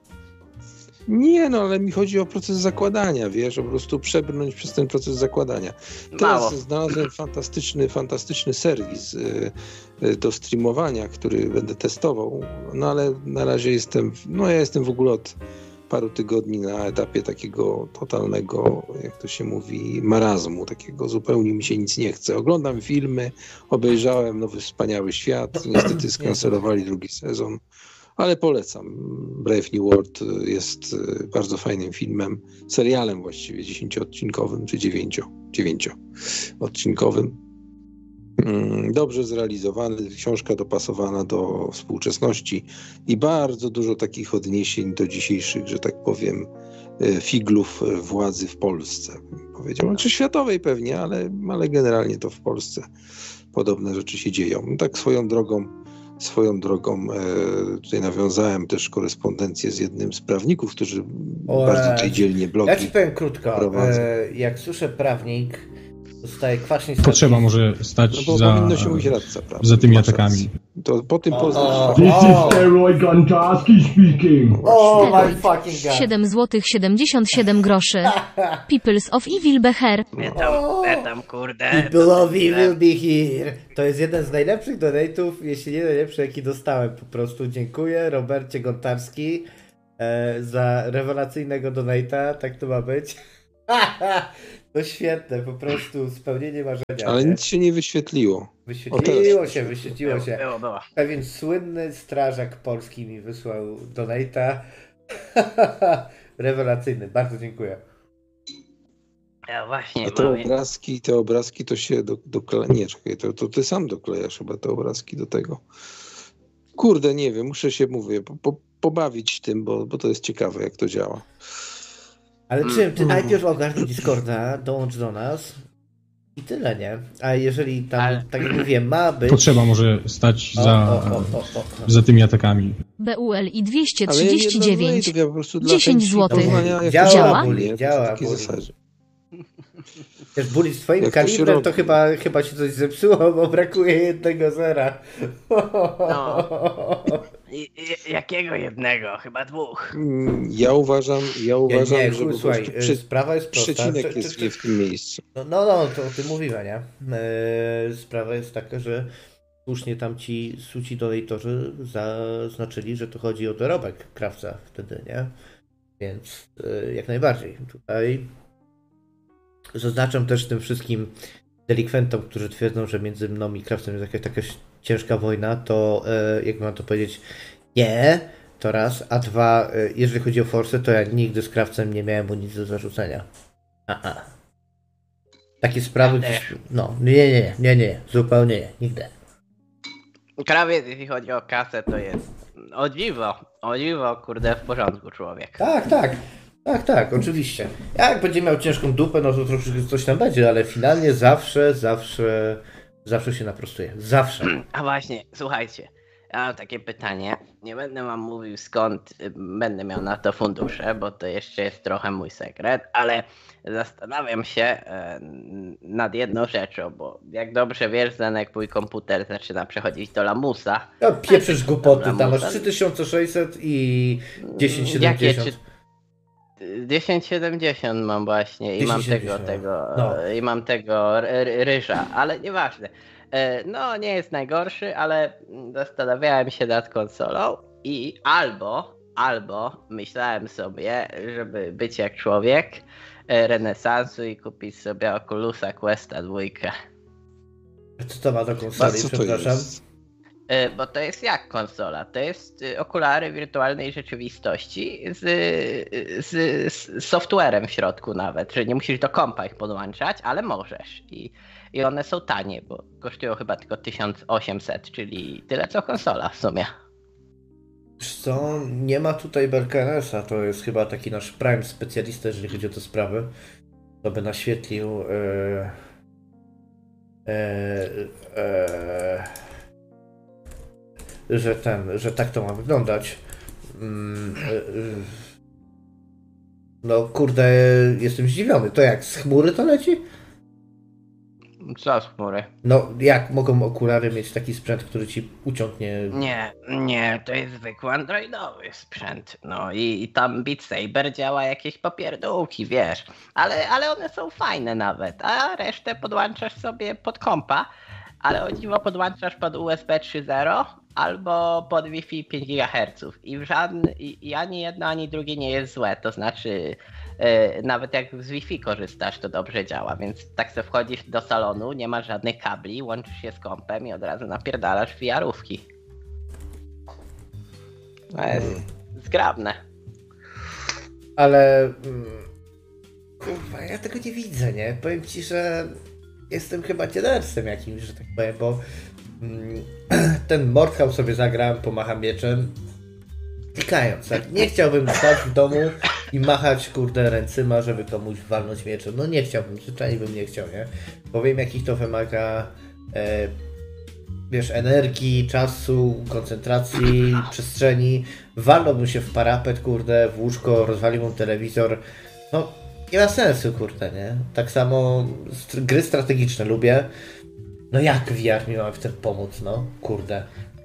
S2: Nie, no ale mi chodzi o proces zakładania, wiesz, po prostu przebrnąć przez ten proces zakładania. Teraz
S3: Mało.
S2: znalazłem fantastyczny, fantastyczny serwis y, y, do streamowania, który będę testował, no ale na razie jestem, no ja jestem w ogóle od paru tygodni na etapie takiego totalnego, jak to się mówi, marazmu, takiego zupełnie mi się nic nie chce. Oglądam filmy, obejrzałem Nowy Wspaniały Świat, niestety skancelowali drugi sezon. Ale polecam. Brave New World jest bardzo fajnym filmem, serialem właściwie, dziesięcioodcinkowym czy dziewięcio, dziewięcioodcinkowym. Dobrze zrealizowany, książka dopasowana do współczesności i bardzo dużo takich odniesień do dzisiejszych, że tak powiem, figlów władzy w Polsce. Powiedział, czy światowej pewnie, ale, ale generalnie to w Polsce podobne rzeczy się dzieją. Tak swoją drogą Swoją drogą e, tutaj nawiązałem też korespondencję z jednym z prawników, którzy
S1: O,
S2: bardzo tutaj dzielnie blogi
S1: Ja ci powiem krótko.
S2: prowadzą.
S1: E, jak słyszę prawnik, dostaje kwaśniej
S4: Potrzeba może stać
S2: No bo
S4: za,
S2: powinno się mówić radca prawny.
S4: za tymi
S2: Masz
S4: atakami.
S2: rację. To po tym
S1: O,
S2: poznasz
S1: o,
S2: fakt.
S4: This
S1: o.
S4: is Elroy Gontarski speaking.
S1: Oh my fucking god.
S5: siedem złotych siedemdziesiąt siedem groszy. Peoples of Evil Beher.
S3: Mnie tam, mnie tam kurde.
S1: People
S3: to-
S1: of evil be here. To jest jeden z najlepszych donate'ów, jeśli nie najlepszy, jaki dostałem po prostu. Dziękuję Robercie Gontarski e, za rewelacyjnego donate'a. Tak to ma być. To świetne, po prostu spełnienie marzenia.
S2: Ale
S1: nie?
S2: nic się nie wyświetliło.
S1: Wyświetliło się, wyświetliło się.
S3: Było, było.
S1: Pewien słynny strażak polski mi wysłał donate'a. Rewelacyjny, bardzo dziękuję.
S3: Ja właśnie
S2: A te
S3: mam...
S2: obrazki, te obrazki to się do, dokleja. Nie, czekaj, to, to ty sam doklejasz chyba te obrazki do tego. Kurde, nie wiem, muszę się, mówię, po, po, pobawić tym, bo, bo to jest ciekawe, jak to działa.
S1: Ale czym? Ty najpierw ogarnij Discorda, dołącz do nas i tyle, nie? A jeżeli tam,
S3: Ale-
S1: tak jak mówiłem, ma być...
S6: Potrzeba może stać
S1: O,
S6: za,
S1: o, o, o, o.
S6: za tymi atakami.
S5: B U L I dwieście
S2: Ale ja
S5: trzydzieści dziewięć.
S2: ja po prostu dla
S5: dziesięć
S2: chęci
S5: złotych.
S2: poznania, jak
S1: Działa,
S2: to działa,
S1: Buli,
S2: nie?
S1: działa,
S2: Na takiej
S1: Buli.
S2: zasadzie.
S1: Wiesz, Bully, z twoim
S2: Jak to się
S1: kalibrem to
S2: robi?
S1: chyba, chyba się coś zepsuło, bo brakuje jednego zera.
S3: No. I, i, jakiego jednego? Chyba dwóch.
S2: Mm, Ja uważam, ja
S1: Nie,
S2: uważam,
S1: nie,
S2: że po
S1: słuchaj,
S2: prostu przy,
S1: sprawa jest prosta.
S2: przecinek
S1: Czy-
S2: jest
S1: czy-
S2: nie w tym miejscu.
S1: No, no, no, to o tym mówimy, nie? Eee, sprawa jest taka, że słusznie tam ci suci donatorzy zaznaczyli, że to chodzi o dorobek krawca wtedy, nie? Więc e, jak najbardziej. Tutaj zaznaczam też tym wszystkim delikwentom, którzy twierdzą, że między mną i krawcem jest jakaś taka ciężka wojna, to e, jak mam to powiedzieć, nie, to raz, a dwa, e, jeżeli chodzi o forsę, to ja nigdy z krawcem nie miałem mu nic do zarzucenia. Aha. Takie sprawy,
S3: Ja
S1: gdzieś, no, nie, nie, nie, nie, nie, zupełnie nie, nigdy.
S3: Krawiec, jeśli chodzi o kasę, to jest o dziwo, o dziwo, kurde, w porządku człowiek.
S1: Tak, tak, tak, tak, oczywiście. Jak będzie miał ciężką dupę, no to troszeczkę coś tam będzie, ale finalnie zawsze, zawsze, zawsze się naprostuje. Zawsze.
S3: A właśnie, słuchajcie, ja mam takie pytanie. Nie będę wam mówił, skąd y, będę miał na to fundusze, bo to jeszcze jest trochę mój sekret, ale zastanawiam się e, nad jedną rzeczą, bo jak dobrze wiesz, Zenek, mój komputer zaczyna przechodzić do lamusa.
S1: No pieprzysz głupoty, tam masz
S3: Lamusa.
S1: trzy tysiące sześćset i tysiąc
S3: Jakie,
S1: siedemdziesiąt.
S3: czy tysiąc siedemdziesiąt mam właśnie i mam
S1: tysiąc
S3: tego,
S1: siedemdziesiąt,
S3: tego,
S1: no.
S3: i mam tego ry- ry- ryża, ale nieważne. E, No, nie jest najgorszy, ale zastanawiałem się nad konsolą i albo, albo myślałem sobie, żeby być jak człowiek e, renesansu i kupić sobie Oculusa Questa dwójkę.
S1: Co to ma do
S2: A
S1: konsoli,
S2: co to
S1: przepraszam?
S2: jest?
S3: E, Bo to jest jak konsola? To jest y, okulary wirtualnej rzeczywistości z, z, z softwarem w środku nawet, że nie musisz do kompa ich podłączać, ale możesz. I, i one są tanie, bo kosztują chyba tylko tysiąc osiemset, czyli tyle co konsola w sumie.
S1: Wiesz co, nie ma tutaj Berkenesa, to jest chyba taki nasz prime specjalista, jeżeli chodzi o te sprawy. To by naświetlił e, e, e, że ten, że tak to ma wyglądać. Mm, e, e, no kurde, jestem zdziwiony. To jak, z chmury to leci?
S3: Co z chmury?
S1: No jak mogą okulary mieć taki sprzęt, który ci uciągnie?
S3: Nie, nie, to jest zwykły androidowy sprzęt. No i, i tam Beat Saber działa jakieś popierdółki, wiesz. Ale, ale one są fajne nawet, a resztę podłączasz sobie pod kompa. Ale o dziwo podłączasz pod U S B trzy zero albo pod Wi-Fi pięć gigaherców. I, w żadny, i, i ani jedno, ani drugie nie jest złe. To znaczy, yy, nawet jak z Wi-Fi korzystasz, to dobrze działa. Więc tak sobie wchodzisz do salonu, nie masz żadnych kabli, łączysz się z kompem i od razu napierdalasz V R-ówki. To jest zgrabne.
S1: Ale mm, kurwa, ja tego nie widzę, nie? Powiem ci, że jestem chyba dziadersem jakimś, że tak powiem, bo mm, ten Mordhau sobie zagrałem, pomacham mieczem, klikając, tak? Nie chciałbym stać w domu i machać, kurde, ręcyma, żeby komuś walnąć mieczem. No nie chciałbym, zwyczajnie bym nie chciał, nie? Bo wiem, jakich to wymaga e, wiesz, energii, czasu, koncentracji, przestrzeni. Walnąłbym się w parapet, kurde, w łóżko, rozwaliłbym telewizor. No, nie ma sensu, kurde, nie? Tak samo st- gry strategiczne lubię. No jak V R mi ma w tym pomóc, no? Kurde.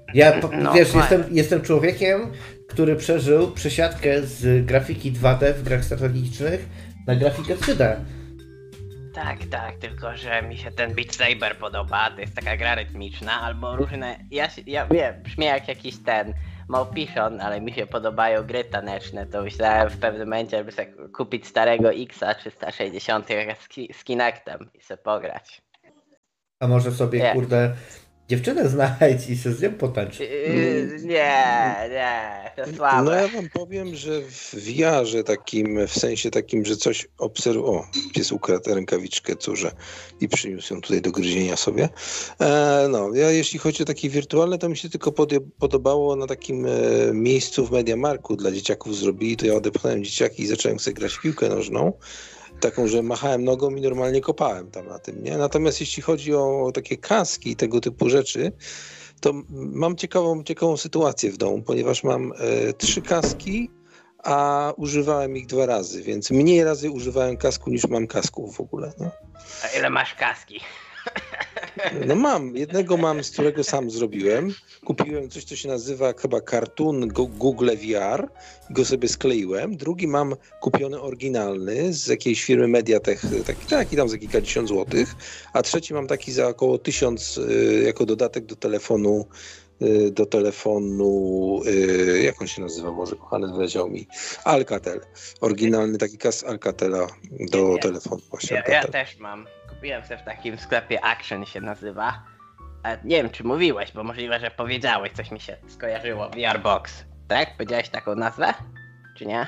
S1: Ja, po,
S3: No,
S1: wiesz,
S3: fajnie.
S1: jestem, jestem człowiekiem, który przeżył przesiadkę z grafiki dwa D w grach strategicznych na grafikę trzy D.
S3: Tak, tak, tylko że mi się ten Beat Saber podoba, to jest taka gra rytmiczna, albo różne, ja, się, ja wiem, brzmi jak jakiś ten małpiszon, ale mi się podobają gry taneczne, to myślałem w pewnym momencie, żeby sobie kupić starego Xa trzysta sześćdziesiąt z, Ki- z Kinectem i sobie pograć.
S1: A może sobie,
S3: Nie.
S1: kurde, dziewczynę znajdź i się z nią potańczy.
S3: Yy, nie, nie, to słabe.
S2: No ja wam powiem, że w V R-ze takim, w sensie takim, że coś obserwuję. O, pies ukradł rękawiczkę córze i przyniósł ją tutaj do gryzienia sobie. E, no, ja jeśli chodzi o takie wirtualne, to mi się tylko pod, podobało na takim e, miejscu w Mediamarku dla dzieciaków zrobili, to ja odepchnąłem dzieciaki i zacząłem sobie grać w piłkę nożną. Taką, że machałem nogą i normalnie kopałem tam na tym, nie? Natomiast jeśli chodzi o takie kaski i tego typu rzeczy, to mam ciekawą, ciekawą sytuację w domu, ponieważ mam e, trzy kaski, a używałem ich dwa razy, więc mniej razy używałem kasku niż mam kasków w ogóle. No,
S3: A ile masz kaski?
S2: no mam, jednego mam, z którego sam zrobiłem. Kupiłem coś, co się nazywa chyba Cartoon Google V R i go sobie skleiłem. Drugi mam kupiony oryginalny z jakiejś firmy Mediatek, taki, taki tam za kilkadziesiąt złotych. A trzeci mam taki za około tysiąc y, jako dodatek do telefonu, y, do telefonu, y, jak on się nazywa, może kochany wyleciał mi, Alcatel. Oryginalny taki kas Alcatela do
S3: Nie, nie.
S2: telefonu właśnie
S3: Ja, ja
S2: Alcatel.
S3: też mam. Kupiłem sobie w takim sklepie Action się nazywa. A nie wiem, czy mówiłeś, bo możliwe, że powiedziałeś, coś mi się skojarzyło. V R Box. Tak? Powiedziałeś taką nazwę? Czy nie?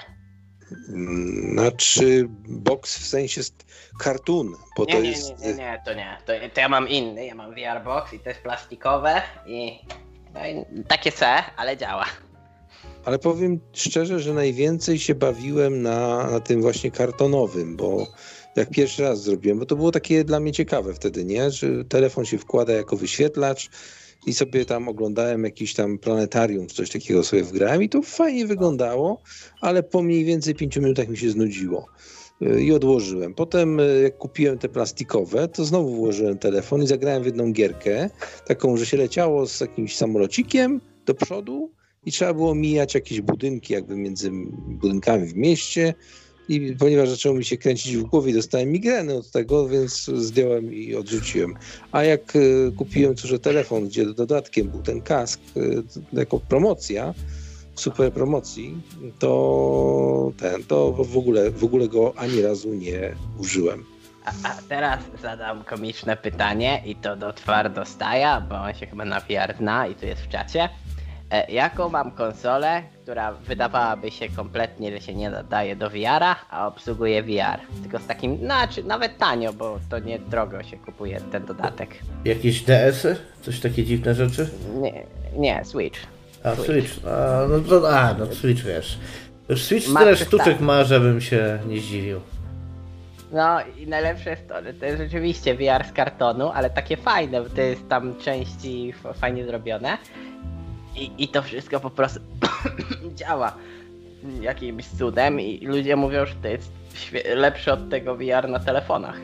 S2: Znaczy box w sensie cartoon, bo
S3: Nie,
S2: to
S3: nie,
S2: jest...
S3: nie, nie, nie, to nie. To, to ja mam inny, ja mam V R Box i to jest plastikowe i, no i takie se, ale działa.
S2: Ale powiem szczerze, że najwięcej się bawiłem na, na tym właśnie kartonowym, bo jak pierwszy raz zrobiłem, bo to było takie dla mnie ciekawe wtedy, nie? Że telefon się wkłada jako wyświetlacz i sobie tam oglądałem jakiś tam planetarium, czy coś takiego sobie wgrałem i to fajnie wyglądało, ale po mniej więcej pięciu minutach mi się znudziło i odłożyłem. Potem jak kupiłem te plastikowe, to znowu włożyłem telefon i zagrałem w jedną gierkę, taką, że się leciało z jakimś samolocikiem do przodu i trzeba było mijać jakieś budynki jakby między budynkami w mieście i ponieważ zaczęło mi się kręcić w głowie, dostałem migreny od tego, więc zdjąłem i odrzuciłem. A jak y, kupiłem cóż, telefon, gdzie dodatkiem był ten kask y, jako promocja, w super promocji, to ten, to w ogóle, w ogóle go ani razu nie użyłem.
S3: A, a teraz zadam komiczne pytanie i to do Twardostaja, bo on się chyba na V R zna i tu jest w czacie. E, jaką mam konsolę, która wydawałaby się kompletnie, że się nie nadaje do V R-a, a obsługuje V R? Tylko z takim, znaczy nawet tanio, bo to nie drogo się kupuje ten dodatek.
S1: Jakieś D S-y? Coś takie dziwne rzeczy?
S3: Nie, nie, Switch.
S1: A Switch, a no, to, a, no Switch wiesz. Już Switch
S3: Ma
S1: tyle
S3: przystawkę.
S1: sztuczek ma, żebym się nie zdziwił.
S3: No i najlepsze jest to, że to jest rzeczywiście V R z kartonu, ale takie fajne, bo to jest tam części f- fajnie zrobione. I, I to wszystko po prostu działa jakimś cudem i ludzie mówią, że to jest świe- lepsze od tego V R na telefonach.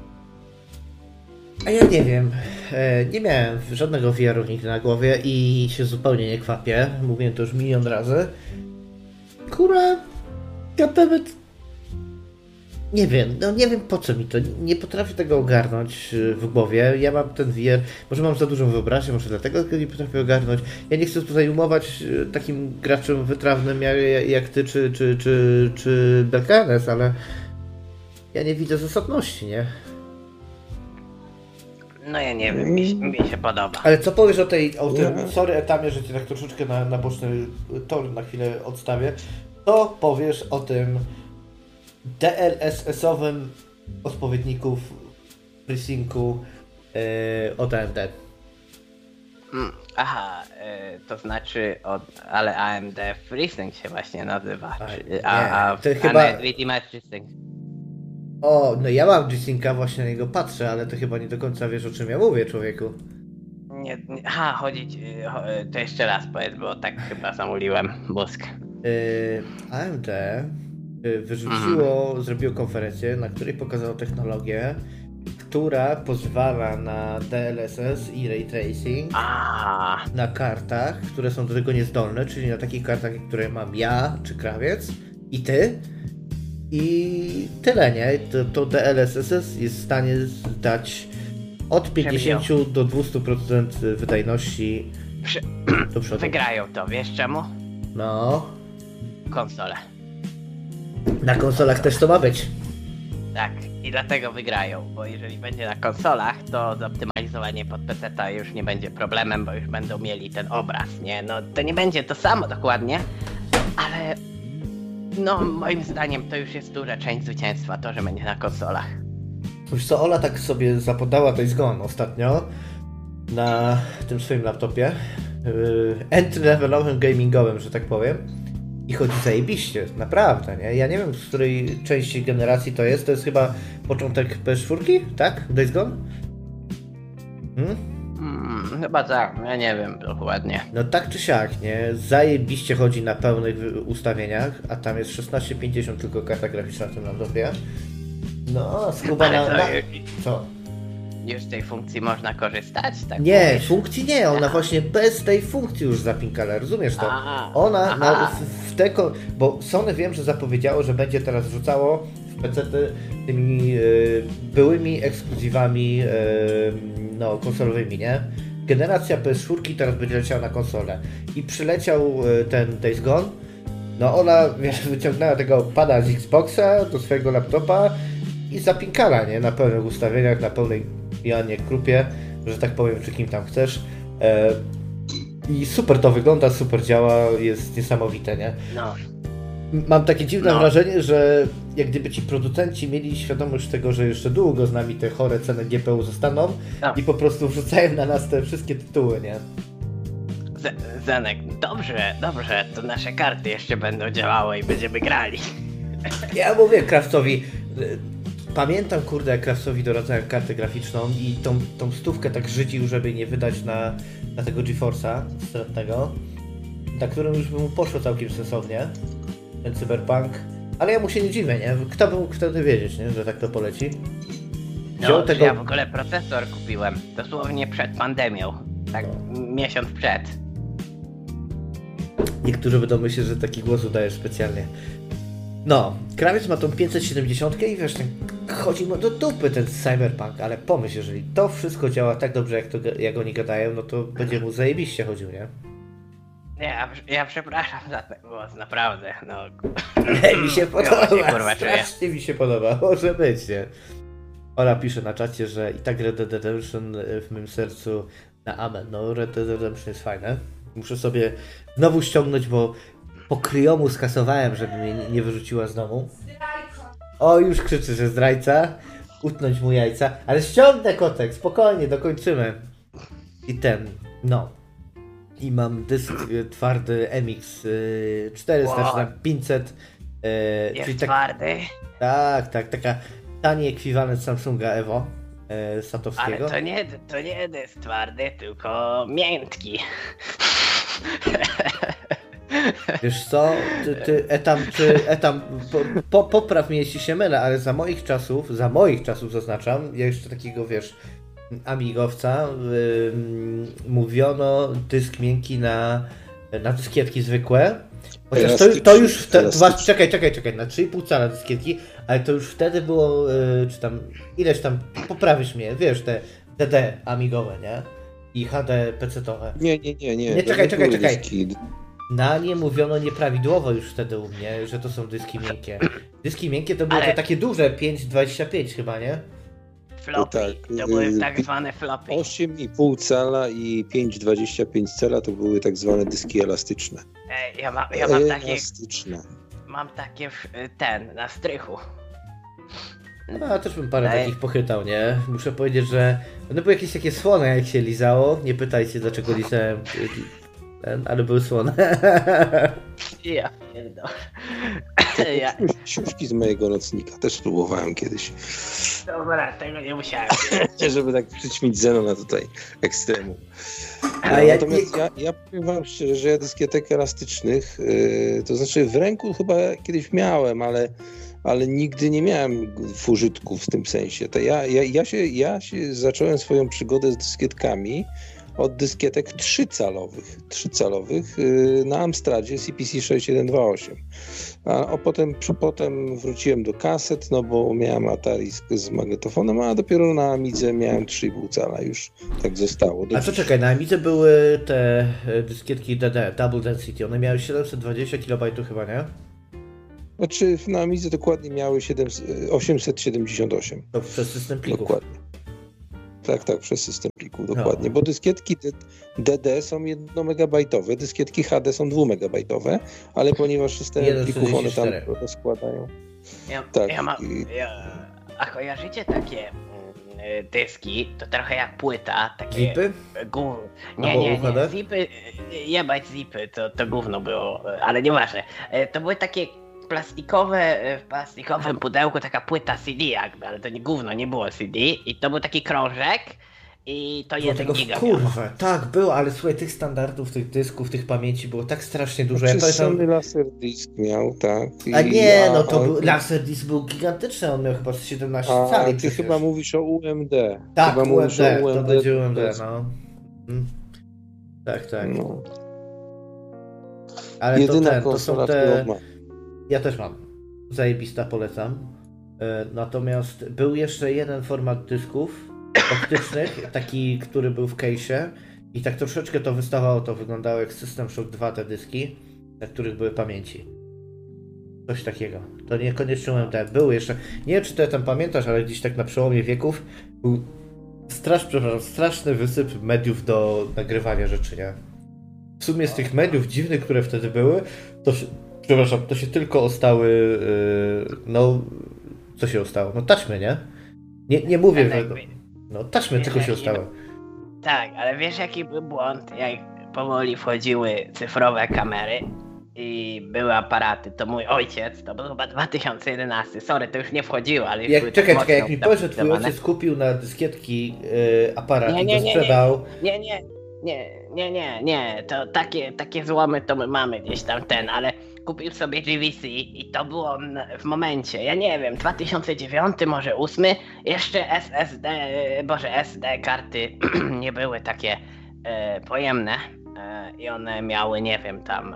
S1: A ja nie wiem. E, Nie miałem żadnego V R-u nigdy na głowie i się zupełnie nie kwapię. Mówiłem to już milion razy. Kurwa, goddammit. Nie wiem, no nie wiem po co mi to. Nie potrafię tego ogarnąć y, w głowie. Ja mam ten V R, może mam za dużą wyobraźnię, może dlatego tego nie potrafię ogarnąć. Ja nie chcę tutaj umować y, takim graczem wytrawnym jak, jak ty czy, czy, czy, czy Belkanes, ale ja nie widzę zasadności, nie?
S3: No ja nie wiem, mi, się- mi się podoba.
S1: Ale co powiesz o tej, o tym,
S2: Nie.
S1: sorry Etamie, że cię tak troszeczkę na, na boczny tor na chwilę odstawię. Co powiesz o tym D L S S-owym odpowiedników FreeSyncu yy, od A M D?
S3: Mm, aha, y, to znaczy, od, ale A M D FreeSync się właśnie nazywa.
S1: A,
S3: Czy,
S1: nie,
S3: a, a,
S1: to
S3: a
S1: chyba-
S3: Nvidia ma FreeSync.
S1: O, no ja mam G-Synca, właśnie na niego patrzę, ale to chyba nie do końca wiesz, o czym ja mówię, człowieku.
S3: Nie, nie, aha, chodzić, y, cho- y, to jeszcze raz powiedz, bo tak chyba zamuliłem mózg.
S1: Yy, A M D yy, wyrzuciło, zrobiło konferencję, na której pokazało technologię, która pozwala na D L S S i Ray Tracing
S3: A,
S1: na kartach, które są do tego niezdolne, czyli na takich kartach, które mam ja, czy Krawiec i ty. I tyle, nie? To, to D L S S jest w stanie dać od pięćdziesiąt do dwustu procent wydajności
S3: Przy...
S1: do przodu.
S3: wygrają to, wiesz czemu?
S1: No,
S3: Konsole.
S1: na konsolach też to ma być.
S3: Tak, i dlatego wygrają, bo jeżeli będzie na konsolach, to zoptymalizowanie pod peceta już nie będzie problemem, bo już będą mieli ten obraz, nie? No to nie będzie to samo dokładnie, ale no moim zdaniem to już jest duża część zwycięstwa, to, że będzie na konsolach.
S1: Wiesz co, Ola tak sobie zapodała Days Gone ostatnio na tym swoim laptopie, yy, entry-levelowym gamingowym, że tak powiem. I chodzi zajebiście, naprawdę, nie? Ja nie wiem, z której części generacji to jest. To jest chyba początek P S cztery, tak? Days Gone? Hmm?
S3: Hmm, chyba tak, ja nie wiem dokładnie.
S1: No tak czy siak, nie? Zajebiście chodzi na pełnych ustawieniach, a tam jest szesnaście pięćdziesiąt tylko karta graficzna w tym laptopie. No, skuba na...
S3: Ale
S1: na...
S3: to już,
S1: Co?
S3: już z tej funkcji można korzystać, tak?
S1: Nie,
S3: mówisz?
S1: funkcji nie, ona właśnie bez tej funkcji już zapinkala, rozumiesz to?
S3: A,
S1: Ona na,
S3: aha.
S1: w, w te, ko- bo Sony wiem, że zapowiedziało, że będzie teraz wrzucało w pecety tymi y, byłymi ekskluzywami y, no, konsolowymi, nie? Generacja P S cztery teraz będzie leciała na konsolę i przyleciał y, ten Days Gone, no ona, wiesz, wyciągnęła tego pada z Xboxa do swojego laptopa i zapinkala, nie? Na pełnych ustawieniach, na pełnej Janie Krupie, że tak powiem, czy kim tam chcesz. E, I super to wygląda, super działa, jest niesamowite, nie?
S3: No.
S1: Mam takie dziwne
S3: No.
S1: wrażenie, że jak gdyby ci producenci mieli świadomość tego, że jeszcze długo z nami te chore ceny G P U zostaną
S3: No.
S1: i po prostu wrzucają na nas te wszystkie tytuły, nie?
S3: Z- Zenek, dobrze, dobrze, to nasze karty jeszcze będą działały i będziemy grali.
S1: Ja mówię Krawcowi, y, pamiętam, kurde, jak Krawcowi doradzałem kartę graficzną i tą, tą stówkę tak żydził, żeby nie wydać na, na tego GeForce'a wstępnego, na którym już by mu poszło całkiem sensownie, ten Cyberpunk, ale ja mu się nie dziwię, nie? Kto by mógł wtedy wiedzieć, nie? Że tak to poleci? Wziął
S3: No,
S1: tego...
S3: ja w ogóle procesor kupiłem, dosłownie przed pandemią, tak miesiąc przed.
S1: Niektórzy będą myśleć, że taki głos udajesz specjalnie. No, Krawiec ma tą pięćset siedemdziesiąt i wiesz, ten, chodzi mu do dupy ten Cyberpunk, ale pomyśl, jeżeli to wszystko działa tak dobrze, jak, to, jak oni gadają, no to będzie mu zajebiście chodził, nie?
S3: Nie, ja, ja przepraszam za ten głos, naprawdę, no.
S1: Mi się
S3: Ja
S1: podoba,
S3: się, kurwa, czuję.
S1: strasznie mi się podoba, może być, nie? Ola pisze na czacie, że i tak Red Dead Redemption w mym sercu na amen. No, Red Dead Redemption jest fajne. Muszę sobie znowu ściągnąć, bo po kryjomu skasowałem, żeby mnie nie wyrzuciła z domu. O, już krzyczy, że zdrajca. Utnąć mu jajca. Ale ściągnę, kotek, spokojnie, dokończymy. I ten, no. I mam dysk y, twardy M X y, czterysta,
S3: Wow.
S1: czy tam pięćset. Y,
S3: Jest
S1: czyli tak,
S3: twardy,
S1: tak, tak, taka tani ekwiwalent Samsunga Evo y, Satowskiego.
S3: ale to nie, to nie jest twardy, tylko miętki.
S1: Wiesz co, ty, ty etam, czy etam, po, po, popraw mnie jeśli się mylę, ale za moich czasów, za moich czasów zaznaczam, ja jeszcze takiego, wiesz, amigowca, yy, mówiono dysk miękki na, na dyskietki zwykłe, chociaż to, to już, wte, dwa, czekaj, czekaj, czekaj, na trzy i pół cala dyskietki, ale to już wtedy było, yy, czy tam, ileś tam, poprawisz mnie, wiesz, te D D amigowe, nie? I H D pecetowe.
S2: Nie, nie, nie, nie.
S1: Nie,
S2: to
S1: czekaj, czekaj,
S2: były
S1: czekaj.
S2: dyski.
S1: Na nie mówiono nieprawidłowo już wtedy u mnie, że to są dyski miękkie. Dyski miękkie to były
S3: Ale-
S1: te takie duże, pięć dwadzieścia pięć chyba, nie?
S3: Floppy,
S2: tak,
S3: to były
S2: y,
S3: tak zwane floppy.
S2: osiem i pół cala i pięć przecinek dwadzieścia pięć cala to były tak zwane dyski elastyczne.
S3: Ej, ja, ma, ja mam takie,
S2: Elastyczne.
S3: mam takie w- ten, na strychu.
S1: No, ja też bym parę
S3: Ej.
S1: takich pochytał, nie? Muszę powiedzieć, że one były jakieś takie słone, jak się lizało. Nie pytajcie, dlaczego lizałem ten, ale były słone.
S3: Ja pierdolę. Ja,
S2: Siuszki z mojego nocnika też próbowałem kiedyś.
S3: dobra, tego nie musiałem.
S2: Żeby tak przyćmić Zenona tutaj ekstremu.
S1: A ja
S2: Natomiast
S1: nie-
S2: ja, ja powiem wam szczerze, że ja dyskietek elastycznych, yy, to znaczy w ręku chyba kiedyś miałem, ale ale nigdy nie miałem w użytku w tym sensie. To ja, ja, ja, się, ja się zacząłem swoją przygodę z dyskietkami od dyskietek trzycalowych, trzycalowych yy, na Amstradzie C P C sześć jeden dwa osiem. A, a potem, potem wróciłem do kaset, no bo miałem Atari z, z magnetofonem, a dopiero na Amidze miałem trzy i pół cala, już tak zostało.
S1: A co czekaj, na Amidze były te dyskietki D D, Double Density, one miały siedemset dwadzieścia kilobajtów chyba, nie?
S2: Znaczy na Amidze dokładnie miały osiemset siedemdziesiąt osiem.
S1: To przez system plików.
S2: Dokładnie. Tak, tak, przez system plików, dokładnie. No. Bo dyskietki D D są jednomegabajtowe, dyskietki H D są dwumegabajtowe, ale ponieważ system plików one tam rozkładają.
S3: Ja,
S2: tak.
S3: ja mam, ja, a kojarzycie takie y, dyski, to trochę jak płyta, takie...
S1: Zipy?
S3: Gó... Nie, nie, nie, zipy, jebać zipy, to, to gówno było, ale nieważne. To były takie plastikowe, w plastikowym pudełku taka płyta C D jakby, ale to nie gówno, nie było C D i to był taki krążek i to jeden giga
S1: kurwa, tak było, ale słuchaj, tych standardów, tych dysków, tych pamięci było tak strasznie dużo.
S2: Ja
S1: pamiętam...
S2: Sony Laserdisc miał, tak.
S1: I... A nie, no to był, Laserdisc był gigantyczny, on miał chyba siedemnaście
S2: a,
S1: cali.
S2: Ty
S1: przecież.
S2: chyba mówisz o U M D.
S1: Tak,
S2: chyba
S1: U M D,
S2: U M D,
S1: to będzie U M D, no. Hmm. Tak, tak. No. Ale
S2: Jedyna
S1: to, ten, to są te...
S2: ma.
S1: Ja też mam. Zajebista, polecam. Natomiast był jeszcze jeden format dysków optycznych, taki, który był w case'ie i tak troszeczkę to wystawało, to wyglądało jak System Shock dwa te dyski, na których były pamięci. Coś takiego. To niekoniecznie U M D. Były jeszcze, nie wiem czy ty tam pamiętasz, ale gdzieś tak na przełomie wieków był strasz, przepraszam, straszny wysyp mediów do nagrywania rzeczy, nie? W sumie z tych mediów dziwnych, które wtedy były, to się, przepraszam, to się tylko ostały, yy, no, co się ostało? No taśmy, nie? Nie, nie mówię, że... No, no taśmy tylko się ostały.
S3: Tak, ale wiesz jaki był błąd, jak powoli wchodziły cyfrowe kamery i były aparaty, to mój ojciec, to był chyba dwa tysiące jedenasty, sorry, to już nie wchodziło, ale już
S1: jak,
S3: były
S1: czekaj,
S3: tak
S1: czekaj, jak mi powiesz, że twój ojciec kupił na dyskietki yy, aparat nie, nie, i to sprzedał...
S3: Nie, nie, nie, nie, nie, nie, to takie, takie złomy to my mamy gdzieś tam ten, ale kupił sobie G V C i to było w momencie, ja nie wiem, dwa tysiące dziewiąty, może ósmy, jeszcze S S D, boże S D karty nie były takie e, pojemne e, i one miały, nie wiem, tam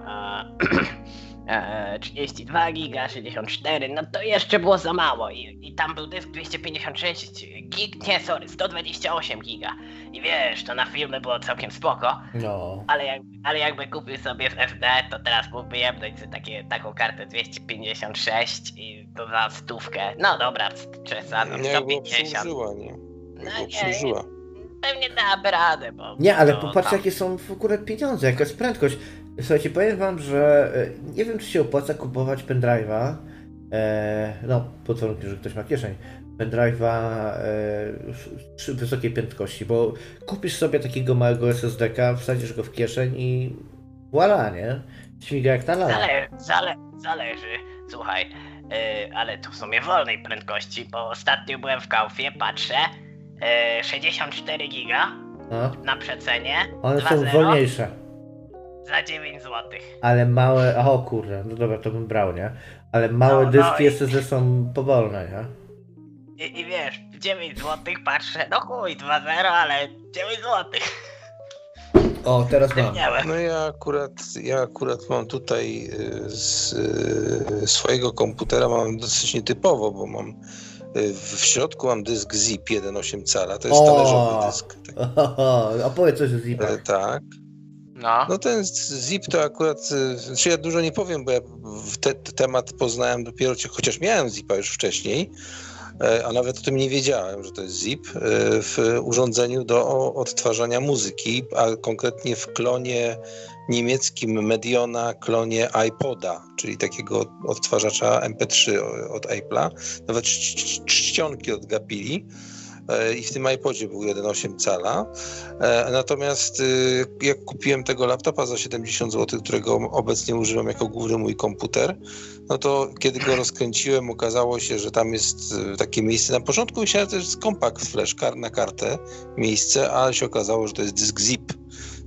S3: e, e, trzydzieści dwa giga, sześćdziesiąt cztery, no to jeszcze było za mało i, i tam był dysk dwieście pięćdziesiąt sześć gig, nie, sorry, sto dwadzieścia osiem giga i wiesz, to na filmy było całkiem spoko,
S1: no. ale,
S3: jak, ale jakby kupił sobie w S D, to teraz mógłby jebnąć sobie takie, taką kartę dwieście pięćdziesiąt sześć i to za stówkę, no dobra, przesadą, sto pięćdziesiąt.
S2: Obsłużyła, nie?
S3: No
S2: obsłużyła.
S3: nie, pewnie dałaby radę, bo...
S1: Nie, ale
S3: to,
S1: popatrzcie
S3: tam...
S1: jakie są w ogóle pieniądze, jaka jest prędkość. Słuchajcie, powiem wam, że nie wiem czy się opłaca kupować pendrive'a, e, no pod warunkiem, że ktoś ma kieszeń, pendrive'a e, wysokiej prędkości, bo kupisz sobie takiego małego S S D-ka, wsadzisz go w kieszeń i voilà, nie? Śmiga jak ta lala.
S3: Zale, zale, zależy, słuchaj, yy, ale to w sumie wolnej prędkości, bo ostatnio byłem w Kaufie, patrzę, yy, sześćdziesiąt cztery giga
S1: no.
S3: na przecenie,
S1: one są wolniejsze.
S3: Za dziewięć złotych.
S1: Ale małe, o kurde, no dobra, to bym brał, nie? Ale małe no, dyski no S S D i... są powolne, nie?
S3: I, I wiesz, dziewięć złotych patrzę, no chuj, dwa zero, ale dziewięć złotych.
S1: O, teraz mam.
S2: No ja akurat, ja akurat mam tutaj z y, swojego komputera mam dosyć nietypowo, bo mam y, w środku mam dysk zip jeden przecinek osiem cala, to jest o, talerzowy dysk. Tak.
S1: A powiedz coś o zipach.
S2: E, tak.
S3: No.
S2: no ten zip to akurat, znaczy ja dużo nie powiem, bo ja te, te temat poznałem dopiero, chociaż miałem zipa już wcześniej, a nawet o tym nie wiedziałem, że to jest zip w urządzeniu do odtwarzania muzyki, a konkretnie w klonie niemieckim Mediona, klonie iPoda, czyli takiego odtwarzacza M P trzy od Apple'a, nawet czcionki odgapili. I w tym iPodzie był jeden przecinek osiem cala. Natomiast jak kupiłem tego laptopa za siedemdziesiąt złotych, którego obecnie używam jako główny mój komputer, no to kiedy go rozkręciłem, okazało się, że tam jest takie miejsce. Na początku myślałem, że to jest compact flash na kartę miejsce, ale się okazało, że to jest dysk zip.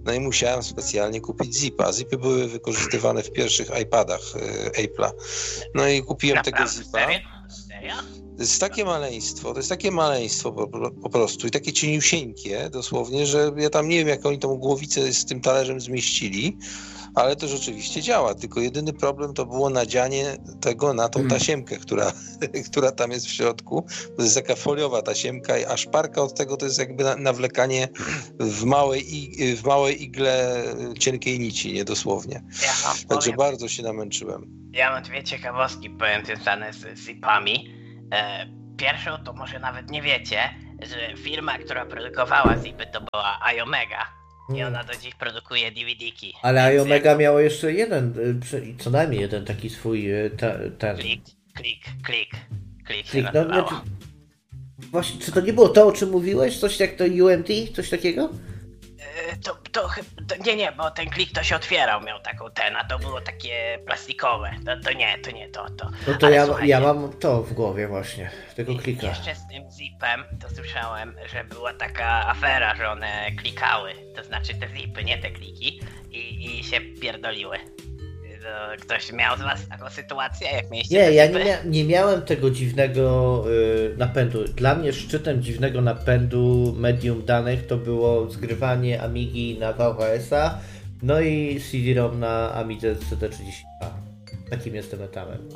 S2: No i musiałem specjalnie kupić zipa. Zipy były wykorzystywane w pierwszych iPadach y, Apple'a. No i kupiłem
S3: Naprawdę,
S2: tego zipa.
S3: serio? Serio?
S2: To jest takie maleństwo, to jest takie maleństwo po, po prostu i takie cieniusieńkie dosłownie, że ja tam nie wiem, jak oni tą głowicę z tym talerzem zmieścili, ale to rzeczywiście działa, tylko jedyny problem to było nadzianie tego na tą tasiemkę, która, która tam jest w środku. To jest taka foliowa tasiemka, a szparka od tego to jest jakby nawlekanie w małej, w małej igle cienkiej nici, nie dosłownie.
S3: Ja wam
S2: Także
S3: powiem,
S2: bardzo się namęczyłem.
S3: ja mam dwie ciekawostki powiem związane z zipami. E, pierwszą to może nawet nie wiecie, że firma, która produkowała zipy to była iOmega i ona do dziś produkuje D V D-ki.
S1: Ale
S3: Więc
S1: iOmega
S3: jak-
S1: miało jeszcze jeden, y, przy- co najmniej jeden taki swój y, ta, ten
S3: Klik, klik, klik, klik się
S1: klik. No,
S3: nazywało.
S1: znaczy, właśnie, czy to nie było to, o czym mówiłeś? Coś jak to U M D? Coś takiego?
S3: E, To, to, chy- to nie, nie, bo ten klik to się otwierał, miał taką ten, a to było takie plastikowe. To, to nie, to nie to, to.
S1: No to
S3: Ale
S1: ja,
S3: słuchajcie,
S1: ja mam to w głowie właśnie, tego klika.
S3: Jeszcze z tym zipem to słyszałem, że była taka afera, że one klikały, to znaczy te zipy, nie te kliki, i, i się pierdoliły. To ktoś miał z was taką sytuację, jak mieliście
S1: Nie,
S3: te
S1: ja
S3: zipy?
S1: nie, mia- nie miałem tego dziwnego y, napędu. Dla mnie szczytem dziwnego napędu medium danych to było zgrywanie Amigi na V H S-a, no i C D-ROM na Amidze C D trzydzieści dwa. Takim jestem etapem.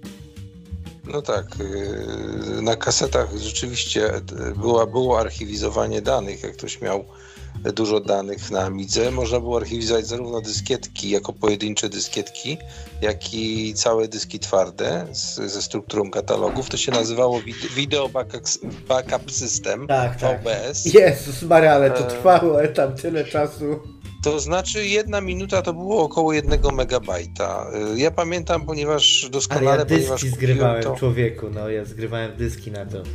S2: No tak, yy, na kasetach rzeczywiście była, było archiwizowanie danych, jak ktoś miał dużo danych na Amidze. Można było archiwizować zarówno dyskietki jako pojedyncze dyskietki, jak i całe dyski twarde z, ze strukturą katalogów. To się nazywało wid- Video Backup, Backup System,
S1: Tak, tak.
S2: V B S.
S1: Jezus Maria, ale to
S2: E.
S1: trwało tam tyle czasu.
S2: To znaczy jedna minuta to było około jednego megabajta. Yy, Ja pamiętam, ponieważ
S1: Ale
S2: doskonale,
S1: ja
S2: ponieważ
S1: dyski
S2: kupiłem
S1: zgrywałem,
S2: to...
S1: człowieku, no ja zgrywałem dyski na to.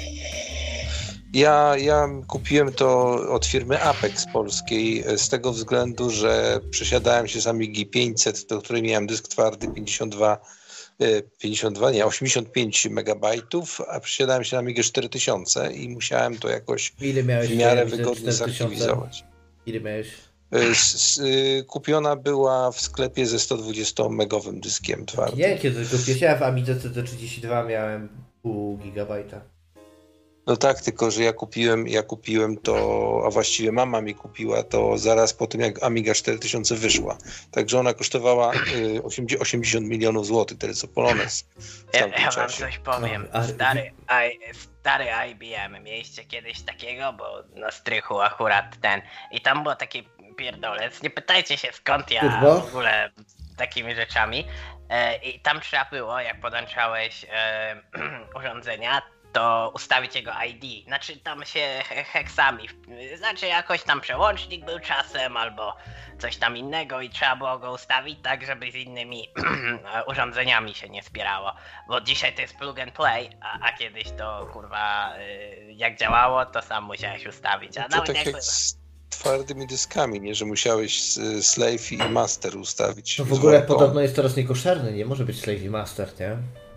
S2: Ja, ja kupiłem to od firmy Apex polskiej z tego względu, że przesiadałem się z Amigi pięćset, do której miałem dysk twardy pięćdziesiąt dwa, pięćdziesiąt dwa, nie, osiemdziesiąt pięć megabajtów, a przesiadałem się na Amigę cztery tysiące i musiałem to jakoś
S1: Ile miałeś?
S2: w miarę
S1: widzę,
S2: wygodnie
S1: cztery tysiące?
S2: zarchiwizować.
S1: Ile miałeś?
S2: S- s- y, Kupiona była w sklepie ze sto dwudziestomegowym dyskiem twardym.
S1: Nie, kiedy tylko ja w Amidze C D trzydzieści dwa miałem pół gigabajta.
S2: No tak, tylko że ja kupiłem, ja kupiłem to, a właściwie mama mi kupiła to zaraz po tym, jak Amiga cztery tysiące wyszła. Także ona kosztowała y, osiemdziesiąt milionów złotych, tyle co Polonez w
S3: Ja,
S2: tamtym
S3: ja wam
S2: czasie.
S3: coś powiem.
S1: No, a-
S3: Stary, I, stary I B M. Mieliście kiedyś takiego, bo na strychu akurat ten. I tam było taki pierdolec. Nie pytajcie się skąd ja
S1: Turbo?
S3: w ogóle takimi rzeczami. E, I tam trzeba było, jak podłączałeś e, urządzenia, to ustawić jego I D. Znaczy tam się he- heksami, znaczy jakoś tam przełącznik był czasem albo coś tam innego i trzeba było go ustawić tak, żeby z innymi urządzeniami się nie spierało. Bo dzisiaj to jest plug and play, a, a kiedyś to kurwa y, jak działało, to sam musiałeś ustawić. A
S2: To
S3: nawet
S2: tak
S3: jakby...
S2: jak z twardymi dyskami, nie? Że musiałeś s- slave i master ustawić.
S1: To w
S2: z
S1: ogóle
S2: worką.
S1: podobno jest teraz niekoszerny, nie może być Slave Master, nie?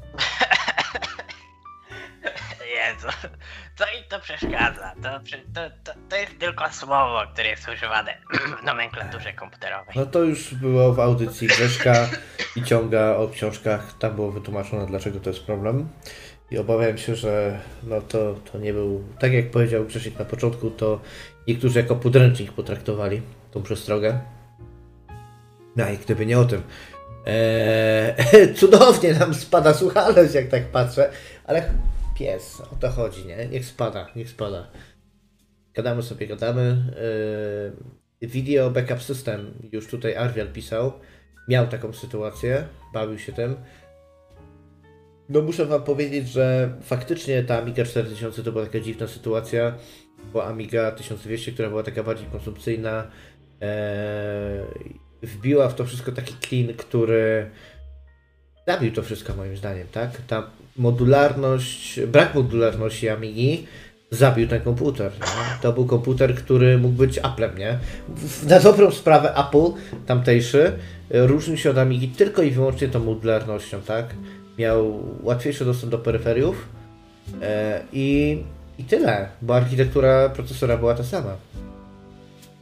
S3: Jezu, co im to przeszkadza? To, przy- to, to, to jest tylko słowo, które jest używane w nomenklaturze komputerowej.
S1: No to już było w audycji Grzeszka i Ciąga o książkach, tam było wytłumaczone, dlaczego to jest problem. I obawiam się, że no to, to nie był, tak jak powiedział Grzesiek na początku, to niektórzy jako podręcznik potraktowali tą przestrogę. No i gdyby nie o tym. Eee, cudownie nam spada słuchalność, jak tak patrzę, ale pies, o to chodzi, nie? Niech spada, niech spada. Gadamy sobie, gadamy. Eee, Video Backup System, już tutaj Arwial pisał, miał taką sytuację, bawił się tym. No muszę wam powiedzieć, że faktycznie ta Amiga cztery tysiące to była taka dziwna sytuacja, bo Amiga tysiąc dwieście, która była taka bardziej konsumpcyjna, ee, wbiła w to wszystko taki klin, który zabił to wszystko moim zdaniem, tak? Ta modularność, brak modularności Amigi zabił ten komputer, nie? To był komputer, który mógł być Applem, nie? W- Na dobrą sprawę Apple tamtejszy różnił się od Amigi tylko i wyłącznie tą modularnością, tak? Miał łatwiejszy dostęp do peryferiów e, i, i tyle, bo architektura procesora była ta sama.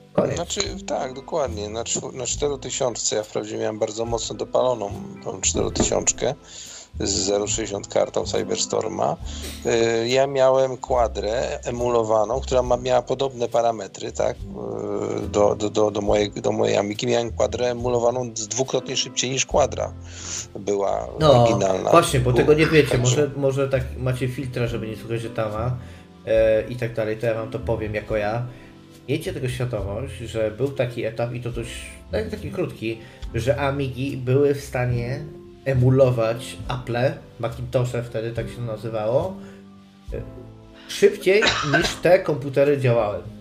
S1: Koniec.
S2: Znaczy, tak, dokładnie. Na, czw- na czterotysiące ja wprawdzie miałem bardzo mocno dopaloną tą czterotysiączkę z zero przecinek sześćdziesiąt kartą Cyberstorma. Yy, ja miałem kwadrę emulowaną, która ma, miała podobne parametry, tak, yy, do, do, do, do, mojej, do mojej Amigi. Miałem kwadrę emulowaną z dwukrotnie szybciej niż kwadra była
S1: No,
S2: oryginalna.
S1: właśnie, bo tego nie wiecie.
S2: Także-
S1: Może, może tak macie filtra, żeby nie słuchać Tama e, i tak dalej, to ja wam to powiem jako ja. Miejcie tego świadomość, że był taki etap i to dość tak, taki krótki, że Amigi były w stanie emulować Apple, Macintoshe wtedy tak się nazywało, e, szybciej niż te komputery działały.